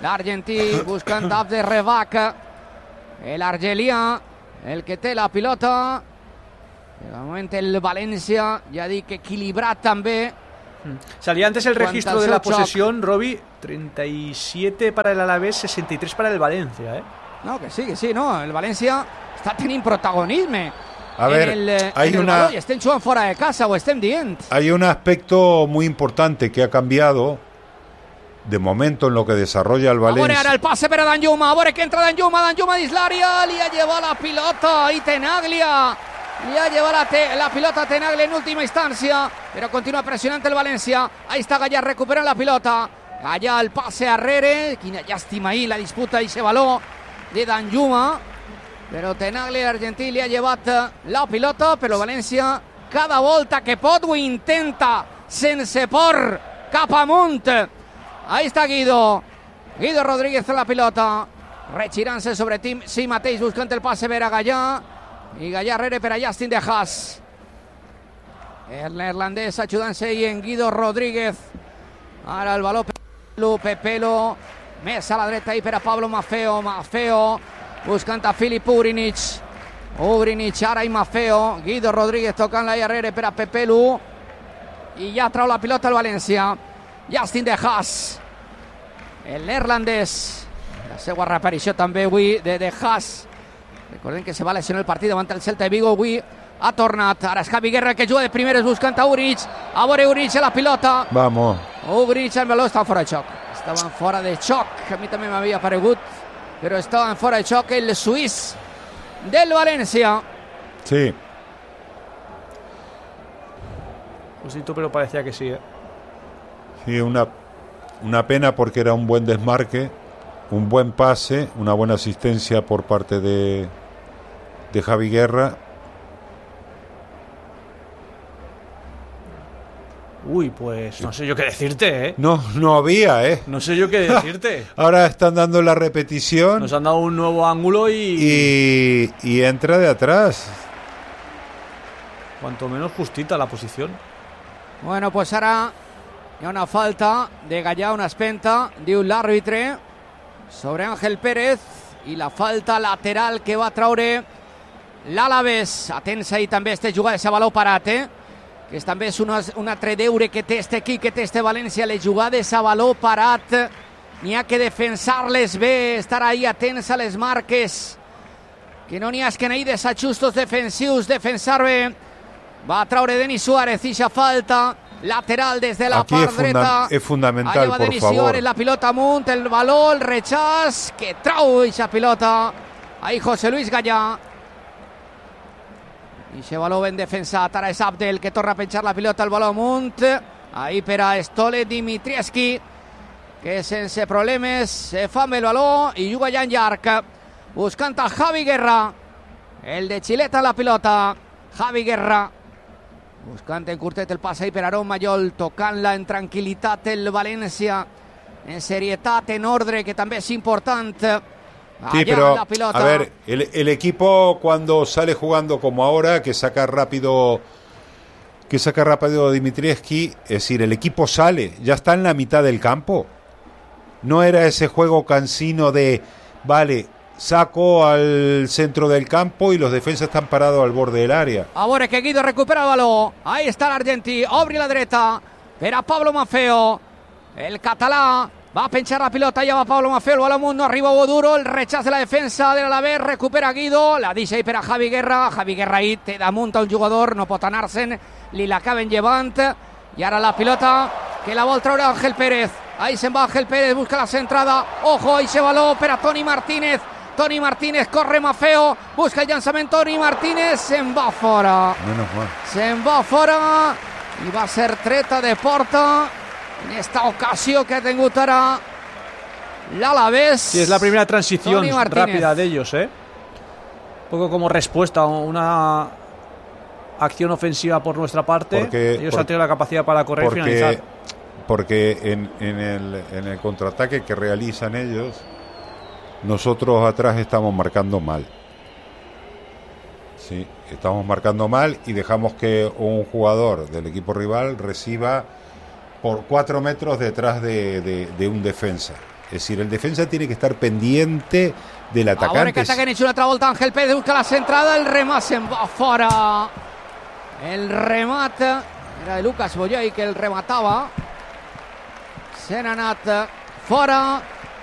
l'Argentí buscant Abderrebac, el argelià, el que té la pilota. De moment el València, ja dic, equilibrat també. Salía antes el registro de la Choc. posesión, Robbie, treinta y siete para el Alavés, sesenta y tres para el Valencia, ¿eh? No, que sí, que sí, no, el València està tenint protagonisme. A ver, en el, hay en el una... valor, i estem jugant fora de casa, ho estem dient. Hay un aspecto muy importante que ha cambiado de momento en lo que desarrolla el A veure Valencia. ara el passe per a Danjuma, a veure que entra Danjuma, Danjuma dins l'àrea, li ha llevat la pilota i Tenaglia. Li ha llevat la, te, la pilota a Tenaglia en última instancia, però continua pressionant el València. Ahí està Gallà recuperant la pilota. Gallà el passe arrere, quina llàstima ahí la disputa i ese valor de Danjuma. Però Tenaglia argentí li ha llevat la pilota, però València cada volta que pot ho intenta, sense por, cap amunt. Ahí està Guido. Guido Rodríguez en la pilota, regirant-se sobre si mateix, buscant el passe per a Gallà. I Gallà rere per a Justin de Haas. El neerlandès ajudant-se i en Guido Rodríguez. Ara el valor Pepelu, Pepelu. Més a la dreta i per a Pablo Maffeo. Maffeo buscant a Filip Ugrinic. Ugrinic ara i Maffeo. Guido Rodríguez tocant-la i rere per a Pepelu. I ja trau la pilota al València. Justin de Haas, el neerlandès. La seva reaparició també avui de de Haas. Recordem que se va lesionar el partit davant el Celta de Vigo. Avui ha tornat. Ara és Javi Guerra que juga de primeres buscant a Ugrinic. A veure Ugrinic a la pilota. Vamos. Ugrinic en valor, estaven fora de xoc. Estaven fora de xoc. A mi també m'havia paregut, però estaven fora de xoc el suís del València. Sí. Justito, pero parecía que sí, ¿eh? Sí, una, una pena porque era un buen desmarque, un buen pase, una buena asistencia por parte de, de Javi Guerra. Uy, pues no sé yo qué decirte, ¿eh? No, no había, ¿eh? No sé yo qué decirte. Ahora están dando la repetición. Nos han dado un nuevo ángulo y... y, y entra de atrás. Cuanto menos justita la posición. Bueno, pues ara hi ha una falta de Gallà, una espenta, diu l'àrbitre, sobre Ángel Pérez, i la falta lateral que va traure l'Alavés. Atents ahí també este jugada, ese valor parat, eh? Que és, també és una, un altre deure que té este equip, que té este València, les jugades a valor parat. N'hi ha que defensar-les bé, estar ahí atents a les marques, que no n'hi ha que n'hi desajustos defensius, defensar bé. Va a traure Denis Suárez, ixa falta lateral des de la Aquí part es funda dreta. es fundamental, Allà va por Denis favor. Suárez, la pilota amunt, el valor, el rechaç, que trau ixa pilota. Ahí José Luis Gallà. Ixe valor ben defensat. Ara és Abdel que torna a penjar la pilota, el valor amunt. Ahí per a Stole Dimitrievski, que sense problemes se fa amb el valor i juga ja en llarg, buscant a Javi Guerra, el de Xileta la pilota. Javi Guerra buscant en curtet el passe per Aarón Mayol, tocant-la en tranquil·litat el València, en serietat, en ordre, que també és important. Sí, Allá pero la pilota. a ver, el, el equipo cuando sale jugando como ahora, que saca rápido, que saca rápido Dimitrievski, es decir, el equipo sale, ya está en la mitad del campo. No era ese juego cansino de, vale, saco al centro del campo y los defensas están parados al borde del área. A veure que Guido recupera el baló. Ahí està l'Argentí, obri la dreta per a Pablo Maffeo, el català. Va a penchar la pilota, ja va Pablo Maffeo, el baló amunt, no arriba Hugo Duro, el rechaç de la defensa de l'Alavés, recupera Guido, la deixa ahí per a Javi Guerra. Javi Guerra ahí té damunt a un jugador, no pot anar-se'n, li l'acaben llevant. I ara la pilota que la vol treure Ángel Pérez. Ahí se'n va Ángel Pérez, busca la centrada. Ojo, ahí se baló per a Toni Martínez. Toni Martínez, corre Maffeo, busca el llançament Toni Martínez, se'n va fora. Menos mal. Se'n va fora i va ser treta de porta en esta ocasió que ha tingut ara l'Alavés. Sí, es la primera transición Toni Martínez. rápida de ellos, ¿eh? Un poco como respuesta a una acción ofensiva por nuestra parte. Porque- ellos por- han tenido la capacidad para correr y Porque, finalizar. porque en, en el, en el contraataque que realizan ellos, nosotros atrás estamos marcando mal. Sí, estamos marcando mal y dejamos que un jugador del equipo rival reciba por cuatro metros detrás de, de- de un defensa. decir, el defensa tiene que estar pendiente del atacante. Ahora que ataca en una otra volta, Ángel Pérez busca la centrada, el remate se va fora. El remate era de Lucas Boyay, que el remataba. Se n'ha anat fora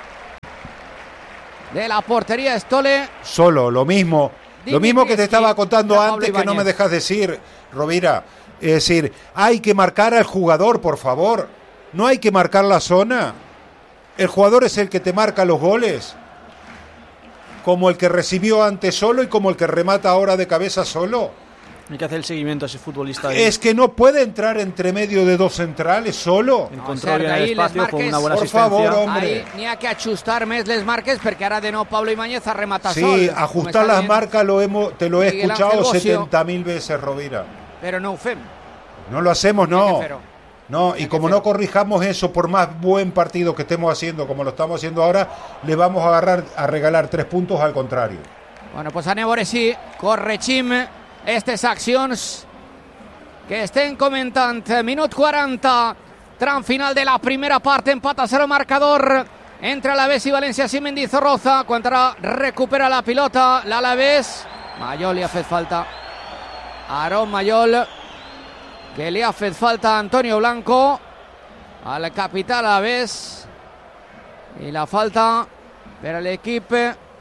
de la portería Estole. Solo, lo mismo. Lo mismo que te estaba contando antes, que no me dejas decir, Rovira. Es decir, hay que marcar al jugador, por favor. No hay que marcar la zona. El jugador es el que te marca los goles. Como el que recibió antes solo y como el que remata ahora de cabeza solo. Hay que hacer el seguimiento a ese futbolista. Ahí. Es que no puede entrar entre medio de dos centrales solo. Encontró bien el espacio con una buena por asistencia. favor, hombre. Ahí n'hi ha que ajustar més les marques, perquè ara de nou Pablo Ibáñez ha rematat sí, sol. Sí, ajustar las marcas lo hemos, te lo he Miguel escuchado setenta mil veces, Rovira. Pero no ho fem. No lo hacemos, no. No, y como fer-ho. no corrijamos eso, por más buen partido que estemos haciendo, como lo estamos haciendo ahora, le vamos a agarrar a regalar tres puntos al contrario. Bueno, pues anem a veure si corregim aquestes accions que estem comentant. Minut quaranta, tram final de la primera part, empat a cero marcador entre Alavés i València. Sí, Mendizorroza, quan ara recupera la pilota l'Alavés. Mayol li ha fet falta. Aaron Mayol, que li ha fet falta a Antonio Blanco, al capità Alavés. I la falta per a l'equip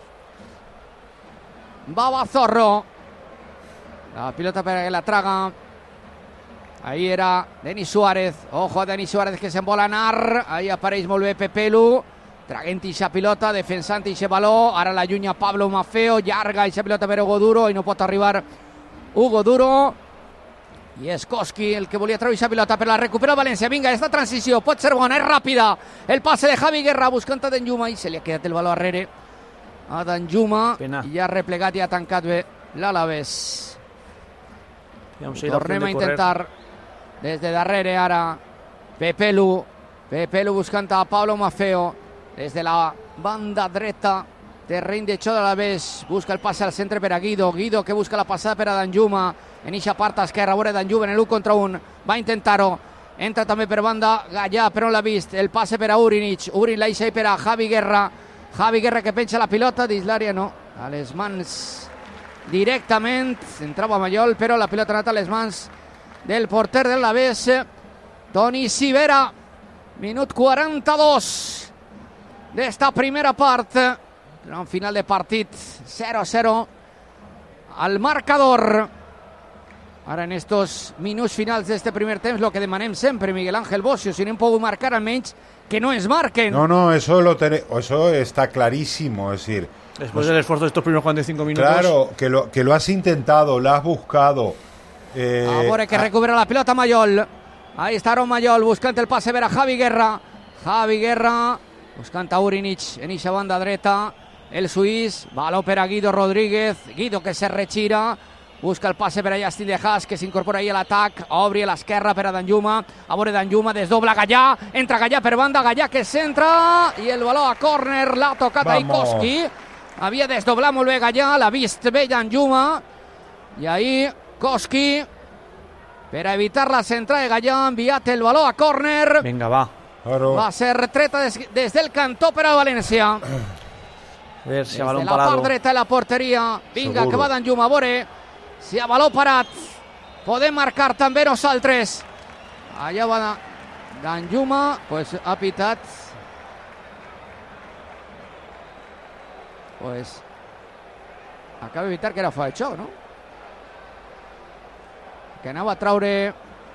Babazorro. La pilota per a la traga. Ahí era Denis Suárez. Ojo a Denis Suárez, que se'n vol anar. Ahí apareix molt bé Pepelu. Traguent ixa pilota, defensant ixe baló. Ara la llunya Pablo Maffeo. Llarga ixa pilota per Hugo Duro i no pot arribar Hugo Duro. I és Koski el que volia treure ixa pilota, per la recupera el València. Vinga, esta transició pot ser bona, és ràpida. El passe de Javi Guerra buscant a Danjuma i se li ha quedat el baló arrere a Danjuma. I ja ha replegat i ha tancat bé l'Alavés. Tornem a intentar des de darrere ara Pepelu. Pepelu buscant a Pablo Maffeo des de la banda dreta, terreny de xoc de l'Alavés. Busca el passe al centre per a Guido. Guido que busca la passada per a Danjuma en eixa part esquerra. Veure Danjuma en l'u contra un, va intentar-ho. Entra també per banda Gallà, però no l'ha vist. El passe per a Urinic. Urin la eixa per a Javi Guerra. Javi Guerra que penja la pilota dins l'àrea, no, a les mans directament. Entrava Mayol, però la pilota ha anat a les mans del porter del Alavés, Toni Sivera. Minut quaranta-dos d'esta primera part. En final de partit, zero a zero al marcador. Ara en estos minuts finals d'este primer temps, lo que demanem sempre, Miguel Ángel Bocio, si no hem pogut marcar, almenys que no ens marquen. No, no, eso lo ten... eso está clarísimo, es decir... Después del esfuerzo de estos primeros cuarenta y cinco minutos. Claro, que lo, que lo has intentado, lo has buscado. Eh, Ahora que recupera la pelota Mayol. Ahí está Aaron Mayol buscant el passe per a Javi Guerra. Javi Guerra buscant a Urinic en eixa banda dreta. El suís, baló per a Guido Rodríguez. Guido que se retira. Busca el passe per a Justin De Haas, que s'incorpora ahí a l'atac. Obri a l'esquerra per a Danjuma. A veure Danjuma, desdobla Gallà. Entra Gallà per banda, Gallà que centra. I el baló a córner, l'ha tocat a Koski. Havia desdoblat molt bé Gallà, l'ha vist bé Danjuma. I ahí Koski, per a evitar la centrada de Gallà, ha enviat el baló a córner. Vinga, va. Claro. Va ser treta des, des del cantó per a València. A ver si des balón de la parado. part dreta de la porteria. Vinga, Seguro. que va Danjuma, a veure si a baló parat podem marcar també nosaltres. Allà va Danjuma, pues ha pitat. Pues acaba d'evitar que era fora de xoc, no? Que anava a traure...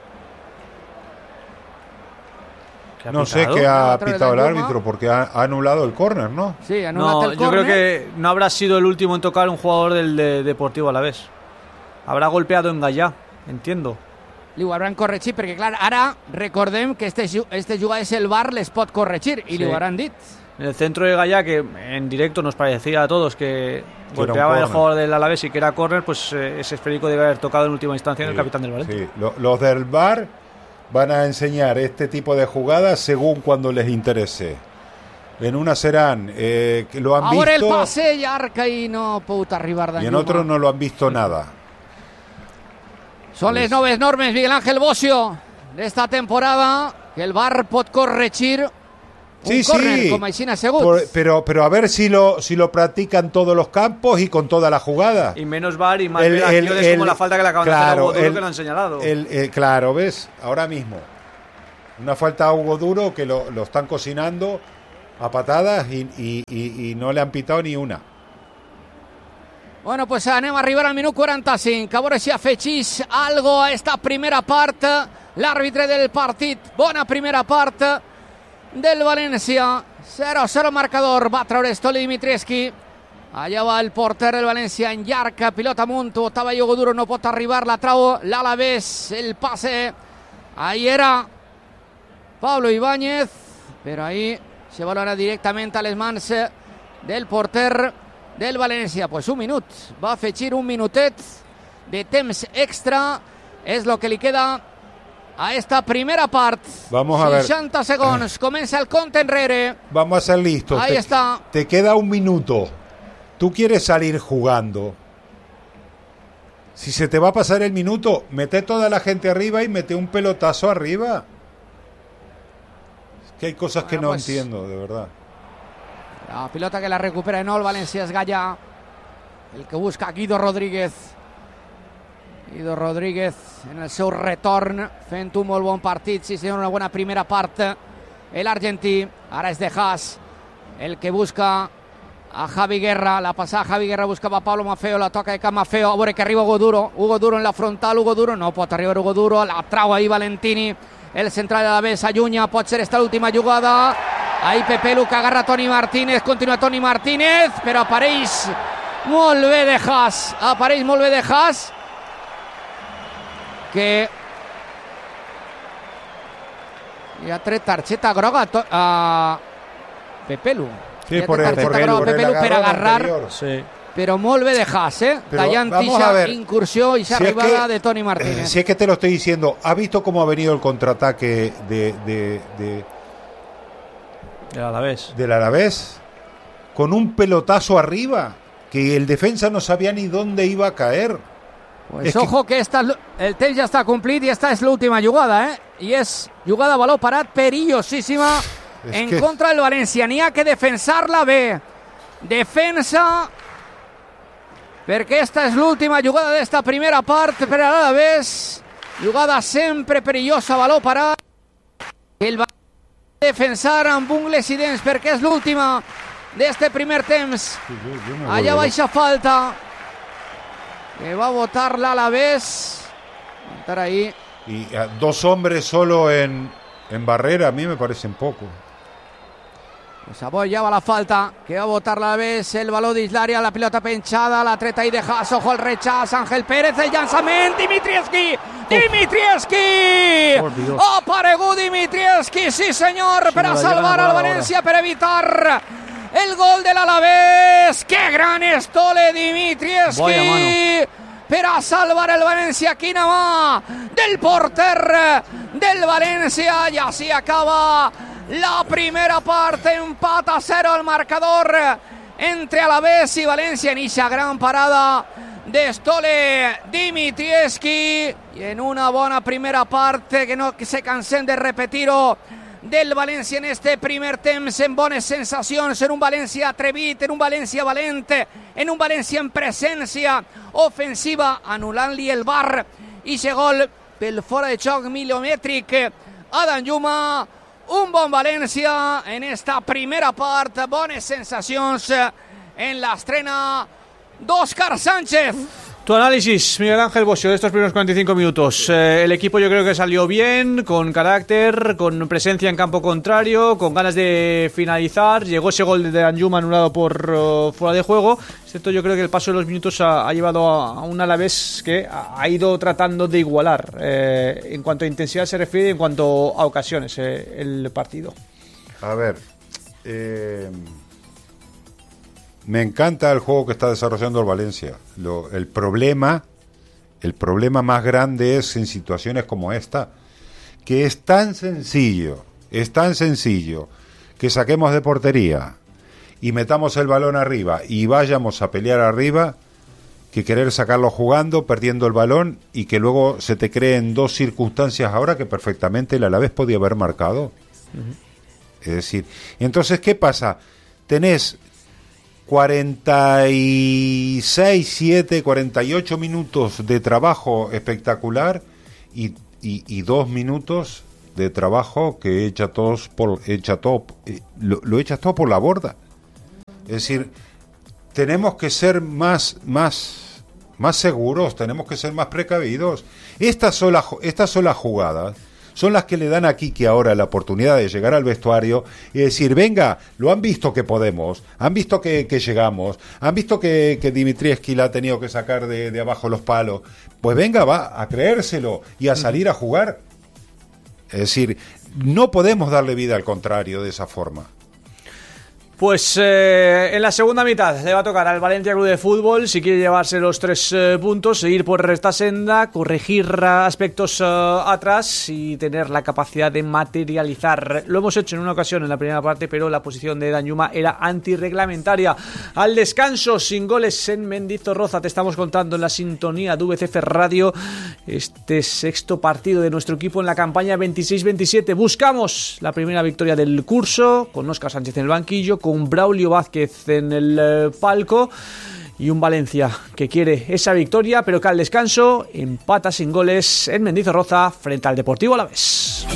¿Qué ha No sé pitado? qué ha Otra vez pitado el Danjuma. árbitro, porque ha, ha anulado el córner, ¿no? Sí, ha anul·lat No, el yo creo córner. que no habrá sido el último en tocar un jugador del de Deportivo Alavés. Habrá golpeado en Gallà, entiendo. Li ho hauran corregit, perquè clar, ara recordem que este, este jugades el V A R les pot corregir, i Sí. li ho hauran dit. En el centro de Gallà, que en directo nos parecía a todos que Que era un golpeaba el córner. jugador del Alavés y que era córner, pues eh, ese esférico debe haber tocado en última instancia en el Sí, capitán del Valencia. sí. Lo- Los del V A R van a enseñar este tipo de jugadas según cuando les interese. En una serán eh, que lo han Ahora el visto passe llarg i no ha pogut arribar y Danjuma. en otros no lo han visto nada. Són les noves normes, Miguel Ángel Bocio, d'esta temporada, que el V A R pot corregir Sí, un córner sí. con Maicina Seguts. Por, pero, pero a ver si lo, si lo practican todos los campos y con toda la jugada. Y menos V A R y más El- acciones el- el- como la falta que le acaban claro, de hacer a Hugo Duro, el- que lo han señalado. El, el- claro, ¿ves? Ahora mismo. Una falta a Hugo Duro que lo, lo están cocinando a patadas y, y, y, y no le han pitado ni una. Bueno, pues anem a arribar al minut quaranta-cinc. A veure si afegís algo a esta primera part. L'àrbitre del partit. Bona primera part del València. zero a zero marcador. Va treure Stoli Dimitrievski. Allà va el porter del València en llarg. Pilota amunt. Botava Hugo Duro. No pot arribar. La trau l'Alavés. El passe. Ahí era Pablo Ibáñez. Però ahí se valora directament a les mans del porter del València. Pues un minut, va afegir un minutet de temps extra, és lo que li queda a esta primera part. Vamos a ver. seixanta segons, comença el compte enrere. Vamos a ser listos. Ahí te, está. Te queda un minuto. Tú quieres salir jugando. Si se te va a pasar el minuto, mete toda la gente arriba y mete un pelotazo arriba. Es que hay cosas que Bueno, no pues, entiendo, de verdad. La pilota que la recupera en el València és Gallà, el que busca Guido Rodríguez. Guido Rodríguez en el seu retorn, fent un molt bon partit, sí senyor, una bona primera part. L'argentí, ara és de Haas, el que busca a Javi Guerra, la passada Javi Guerra buscava a Pablo Maffeo, la toca de cap Maffeo, a veure que arriba Hugo Duro, Hugo Duro en la frontal, Hugo Duro, no pot arribar Hugo Duro, la trau ahí Valentini, el central de la B s'allunya, pot ser esta l'última jugada. Ahí Pepelu que agarra Toni Martínez, continua Toni Martínez, però apareix molt bé de Haas, apareix molt bé de Haas, que li ha tret targeta groga a, to... a Pepelu. Sí, Li ha por tret el, targeta por el, groga a por el Pepelu per agarrón agarrar, anterior. Sí. però molt bé de Haas, eh? Pero Tallant vamos ixa a ver, incursió, ixa si es arribada que- de Toni Martínez. Si es que te lo estoy diciendo, ¿has visto cómo ha venido el contraataque de, de, de, A la vez. del Alavés? Con un pelotazo arriba, que el defensa no sabía ni dónde iba a caer. Pues Es ojo que, esta, el temps ja està complit i esta és l'última jugada, eh? I és jugada a valor parat perillosíssima Es en que- contra del València. N'hi ha que defensar-la bé. Defensa, perquè esta és l'última jugada d'esta primera part per a l'Alavés. Jugada sempre perillosa a valor parat. El va defensar amb ungles i dents perquè és l'última d'este primer temps. Allà baixa falta que va a votar l'Alavés. Estar ahí. Y a dos hombres solo en, en barrera, a mí me parecen poco. Pues avui ja va la falta que va a votar l'Alavés. El valor dins l'àrea, la pilota penjada, la treta ahí de Haas, ojo al rechaç, Ángel Pérez, el llançament, Dimitrievski, Dimitrievski, Por Dios. ha aparegut Dimitrievski, sí senyor, per no a la salvar llevan a al por València, per evitar el gol de l'Alavés. Que gran estole Dimitrievski Vaya mano. per a salvar el València. Quina mà del porter del València. I així acaba la primera part. Empat a zero al marcador entre Alavés i València en eixa gran parada de Stole Dimitrievski. I en una bona primera part que no se cansen de repetir-ho del València en este primer temps, en bones sensacions, en un València atrevit, en un València valent, en un València en presència ofensiva, anul·lant-li el V A R i ese gol pel fora de joc milomètric a Danjuma. Un bon València en esta primera part, bones sensacions en l'estrena d'Òscar Sánchez. Tu análisis, Miguel Ángel Bosio, de estos primeros cuarenta y cinco minutos. Eh, el equipo yo creo que salió bien, con carácter, con presencia en campo contrario, con ganas de finalizar. Llegó ese gol de Danjuma anulado por uh, fuera de juego. Excepto yo creo que el paso de los minutos ha, ha llevado a, a un Alavés que ha, ha ido tratando de igualar eh, en cuanto a intensidad se refiere, en cuanto a ocasiones, eh, el partido. A ver, eh, me encanta el juego que está desarrollando el Valencia. Lo, el problema, el problema más grande es en situaciones como esta, que es tan sencillo, es tan sencillo que saquemos de portería y metamos el balón arriba y vayamos a pelear arriba, que querer sacarlo jugando, perdiendo el balón y que luego se te creen dos circunstancias ahora que perfectamente el Alavés podía haber marcado. Uh-huh. Es decir, entonces, ¿qué pasa? Tenés cuarenta y seis, siete, cuarenta y ocho minutos de trabajo espectacular y, y, y dos minutos de trabajo que echa todos por echa todo eh, lo, lo echas todo por la borda. Es decir, tenemos que ser más más más seguros, tenemos que ser más precavidos. Estas son las estas son las jugadas, son las que le dan a Quique ahora la oportunidad de llegar al vestuario y decir, venga, lo han visto que podemos, han visto que, que llegamos, han visto que, que Dimitrievski la ha tenido que sacar de, de abajo los palos, pues venga, va a creérselo y a salir a jugar. Es decir, no podemos darle vida al contrario de esa forma. Pues eh, en la segunda mitad le va a tocar al Valencia Club de Fútbol, si quiere llevarse los tres eh, puntos, seguir por esta senda, corregir aspectos eh, atrás y tener la capacidad de materializar. Lo hemos hecho en una ocasión en la primera parte, pero la posición de Danjuma era antirreglamentaria. Al descanso, sin goles en Mendizorroza, te estamos contando en la sintonía de V C F Radio este sexto partido de nuestro equipo en la campaña veintiséis veintisiete. Buscamos la primera victoria del curso, con Óscar Sánchez en el banquillo, con Braulio Vázquez en el eh, palco y un Valencia que quiere esa victoria, pero que al descanso empata sin goles en Mendizorroza frente al Deportivo Alavés.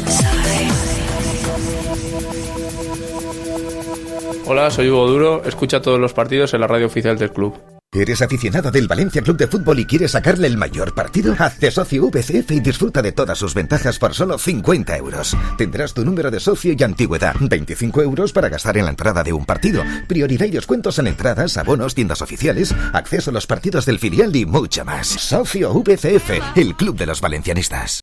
Hola, soy Hugo Duro, escucha todos los partidos en la radio oficial del club. ¿Eres aficionado del Valencia Club de Fútbol y quieres sacarle el mayor partido? Hazte socio V C F y disfruta de todas sus ventajas por solo cincuenta euros. Tendrás tu número de socio y antigüedad, veinticinco euros para gastar en la entrada de un partido, prioridad y descuentos en entradas, abonos, tiendas oficiales, acceso a los partidos del filial y mucho más. Socio V C F, el club de los valencianistas.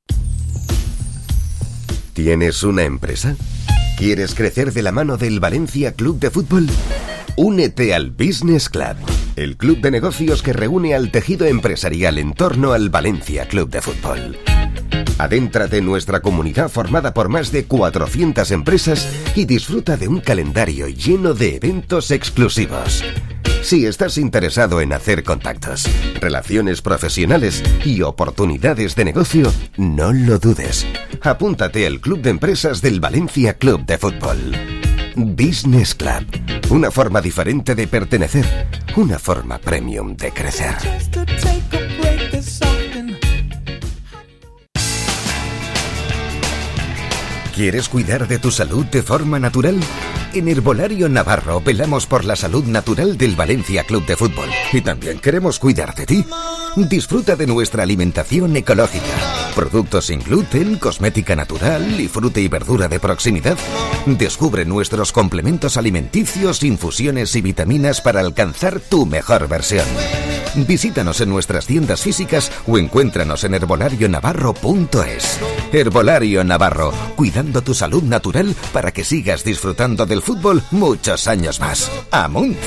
¿Tienes una empresa? ¿Quieres crecer de la mano del Valencia Club de Fútbol? Únete al Business Club, el club de negocios que reúne al tejido empresarial en torno al Valencia Club de Fútbol. Adéntrate en nuestra comunidad formada por más de cuatrocientas empresas y disfruta de un calendario lleno de eventos exclusivos. Si estás interesado en hacer contactos, relaciones profesionales y oportunidades de negocio, no lo dudes. Apúntate al Club de Empresas del Valencia Club de Fútbol. Business Club, una forma diferente de pertenecer, una forma premium de crecer. ¿Quieres cuidar de tu salud de forma natural? En Herbolario Navarro velamos por la salud natural del Valencia Club de Fútbol y también queremos cuidar de ti. Disfruta de nuestra alimentación ecológica, productos sin gluten, cosmética natural y fruta y verdura de proximidad. Descubre nuestros complementos alimenticios, infusiones y vitaminas para alcanzar tu mejor versión. Visítanos en nuestras tiendas físicas o encuéntranos en herbolario navarro punto es. Herbolario Navarro, cuidando tu salud natural para que sigas disfrutando del fútbol muchos años más. ¡Amunt!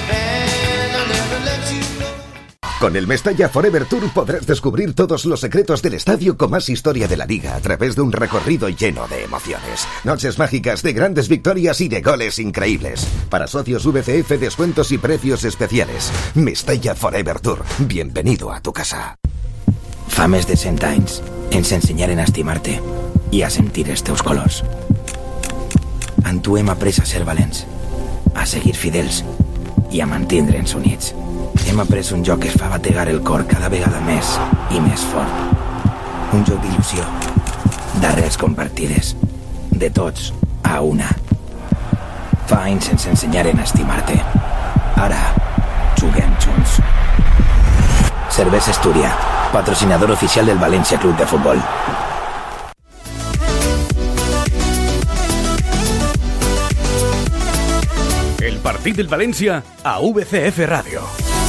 Con el Mestalla Forever Tour podrás descubrir todos los secretos del estadio con más historia de la liga a través de un recorrido lleno de emociones. Noches mágicas de grandes victorias y de goles increíbles. Para socios V C F, descuentos y precios especiales. Mestalla Forever Tour. Bienvenido a tu casa. Fa més de cent anys ens ensenyaren a estimar-te i a sentir els teus colors. En tu hem après a ser valents, a seguir fidels i a mantindre'ns units. Hem après un joc que es fa bategar el cor cada vegada més i més fort. Un joc d'il·lusió, d'arrels compartides, de tots a una. Fa anys ens ensenyaren a estimar-te. Ara juguem junts. Cervesa Astúria, patrocinador oficial del Valencia Club de Fútbol. El partit del Valencia a V C F Radio.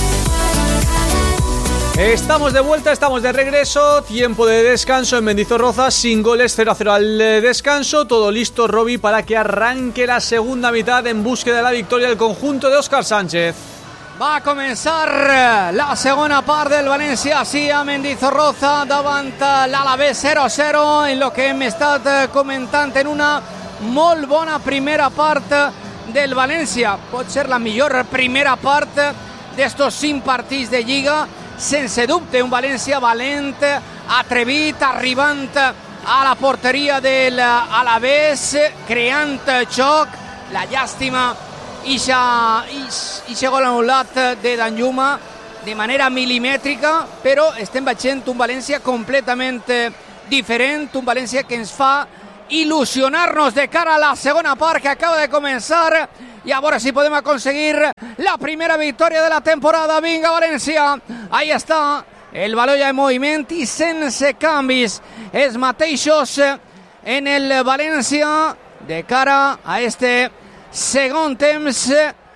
Estamos de vuelta, estamos de regreso. Tiempo de descanso en Mendizorroza, sin goles, cero a cero al descanso. Todo listo, Roby, para que arranque la segunda mitad en búsqueda de la victoria del conjunto de Óscar Sánchez. Va a començar la segona part del València, sí, a Mendizorroza, davant l'Alavés zero a zero, en lo que hem estat comentant en una molt bona primera part del València. Pot ser la millor primera part d'estos cinc partits de Lliga, sense dubte, un València valent, atrevit, arribant a la porteria del Alavés, creant xoc. La llàstima i gol anul·lat de Danjuma de manera milimètrica, però estem veient un València completament diferent, un València que ens fa il·lusionar-nos de cara a la segona part que acaba de començar i a veure si podem aconseguir la primera victòria de la temporada. Vinga, València, ahí està el baló ja en moviment i sense canvis, els mateixos en el València de cara a este segon temps,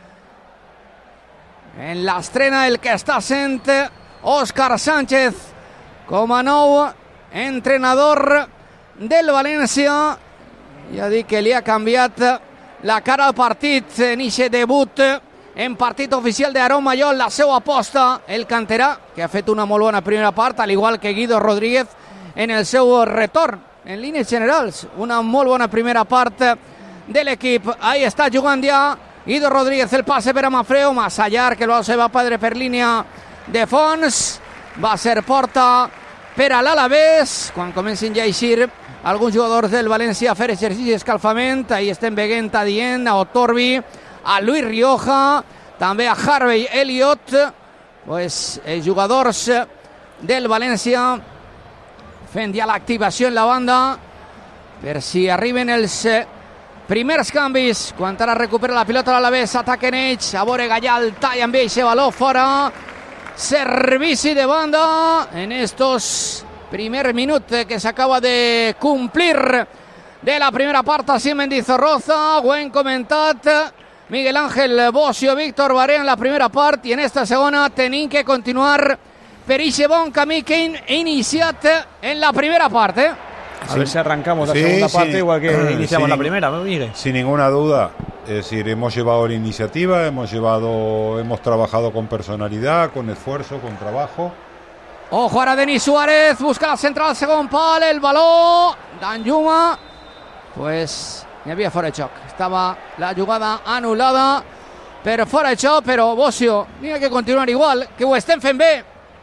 en l'estrena del que està sent Òscar Sánchez com a nou entrenador del València. Ja dic que li ha canviat la cara al partit en aquest debut en partit oficial d'Aaron Mayol, la seva aposta, el canterà, que ha fet una molt bona primera part, al igual que Guido Rodríguez en el seu retorn. En línies generals, una molt bona primera part de l'equip. Ahí està jugant ja Guido Rodríguez, el passe per a Mafreu, massa llarg, que el se va perdre per línia de fons, va ser porta per a l'Alavés, quan comencin ja a eixir alguns jugadors del València a fer exercici d'escalfament. Ahí estem veient a Dient, a Otorbi, a Luis Rioja, també a Harvey Elliott, pues, els jugadors del València fent ja l'activació en la banda per si arriben els primers canvis. Quan ara recupera la pilota a l'Alavés, ataquen ells, a veure Gallà el tall amb eixe baló fora, servici de banda en estos primer minut que s'acaba de complir de la primera part. Així Mendizorroza, ho hem comentat, Miguel Ángel Bocio, Víctor Barea en la primera part, i en esta segona tenim que continuar per ixe bon camí que hem iniciat en la primera part, eh? A ver si arrancamos la sí, segunda sí, parte igual que sí, iniciamos sí, la primera, ¿no, Miguel? Sin ninguna duda. Es decir, hemos llevado la iniciativa, hemos llevado, hemos trabajado con personalidad, con esfuerzo, con trabajo. Ojo ara Denis Suárez, busca la central, segon pal, el baló, Danjuma, pues n'hi havia fora de xoc. Estava la jugada anul·lada per fora de xoc, però Bocio, n'hi que continuar igual, que ho estem fent bé.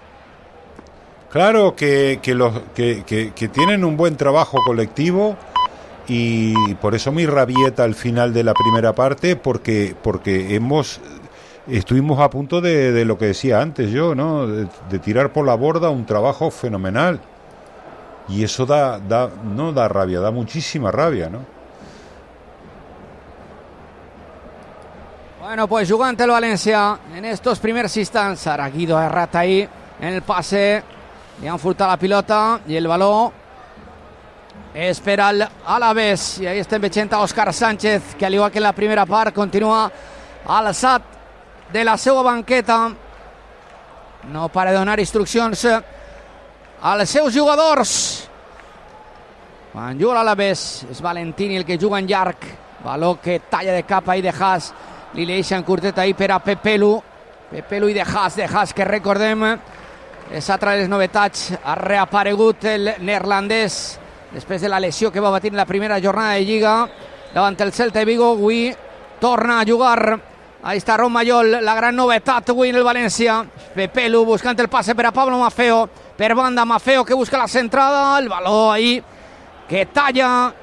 Claro que, que, los, que, que, que tienen un buen trabajo colectivo y por eso mi rabieta al final de la primera parte, porque, porque hemos estuvimos a punto de, de lo que decía antes yo, ¿no? De, de tirar por la borda un trabajo fenomenal. Y eso da, da, no da rabia, da muchísima rabia, ¿no? Bueno, pues jugant el València en estos primers instants. Ara Guido ha errat ahí en el passe. Li han furtat la pilota i el baló és per al Alavés. I ahí estem veient a Òscar Sánchez, que al igual que en la primera part continua alçat de la seva banqueta. No para de donar instruccions als seus jugadors. Quan juga l'Alavés és Valentini el que juga en llarg. Baló que talla de cap ahí de Haas. Li deixen curtet ahí per a Pepelu. Pepelu i de Haas, de Haas que recordem és altra de les novetats. Ha reaparegut el neerlandès després de la lesió que va patir en la primera jornada de Lliga davant el Celta de Vigo. Avui torna a jugar. Ahí està Ron Mayol, la gran novetat avui en el València. Pepelu buscant el passe per a Pablo Maffeo. Per banda Maffeo que busca la centrada. El baló ahí que talla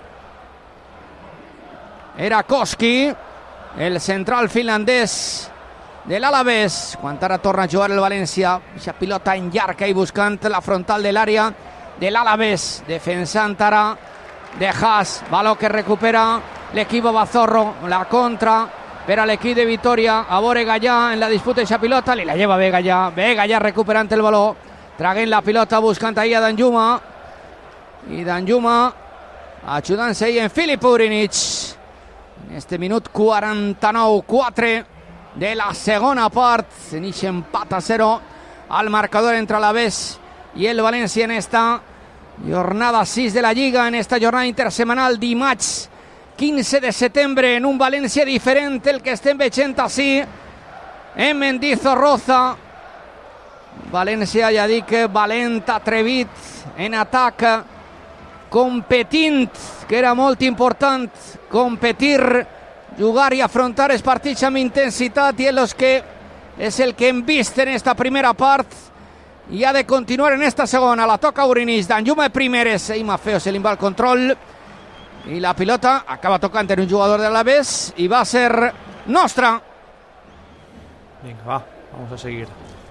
era Koski, el central finlandès de l'Alavés. Quan ara torna a jugar el València, aquesta pilota en llarg ahí buscant la frontal de l'àrea de l'Alavés, defensant ara de Haas. Baló que recupera l'equip Bazorro, la contra per a l'equip de Vitoria. A veure Gallà en la disputa d'aquesta pilota, li la lleva bé Gallà, bé Gallà recuperant el baló, traguent la pilota buscant ahí a Danjuma, i Danjuma ajudant-se ahí en Filip Urinic en este minut quaranta-nou quatre de la segona part. En aquest empat a zero al marcador entre l'Alavés i el València en esta jornada sis de la Lliga, en esta jornada intersemanal, dimarts quinze de setembre, en un València diferent el que estem veient així en Mendizorroza. València, ja dic, valent, atrevit en atac, competint, que era molt important competir, jugar i afrontar els partits amb intensitat, i és, que és el que hem vist en esta primera part. i ha de continuar en esta segona. La toca Urinich, Danjuma primeres i Maffeo se li va el control i la pilota acaba tocant en un jugador de l'Alavés i va ser nostra. Venga, va, vamos a seguir.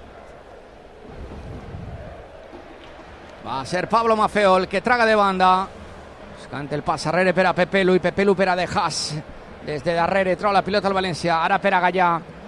Va a ser Pablo Maffeo el que traga de banda. Buscant el pas darrere per a Pepelu i Pepelu per a De Haas. Des de darrere troba la pilota al València, ara per a Gallà.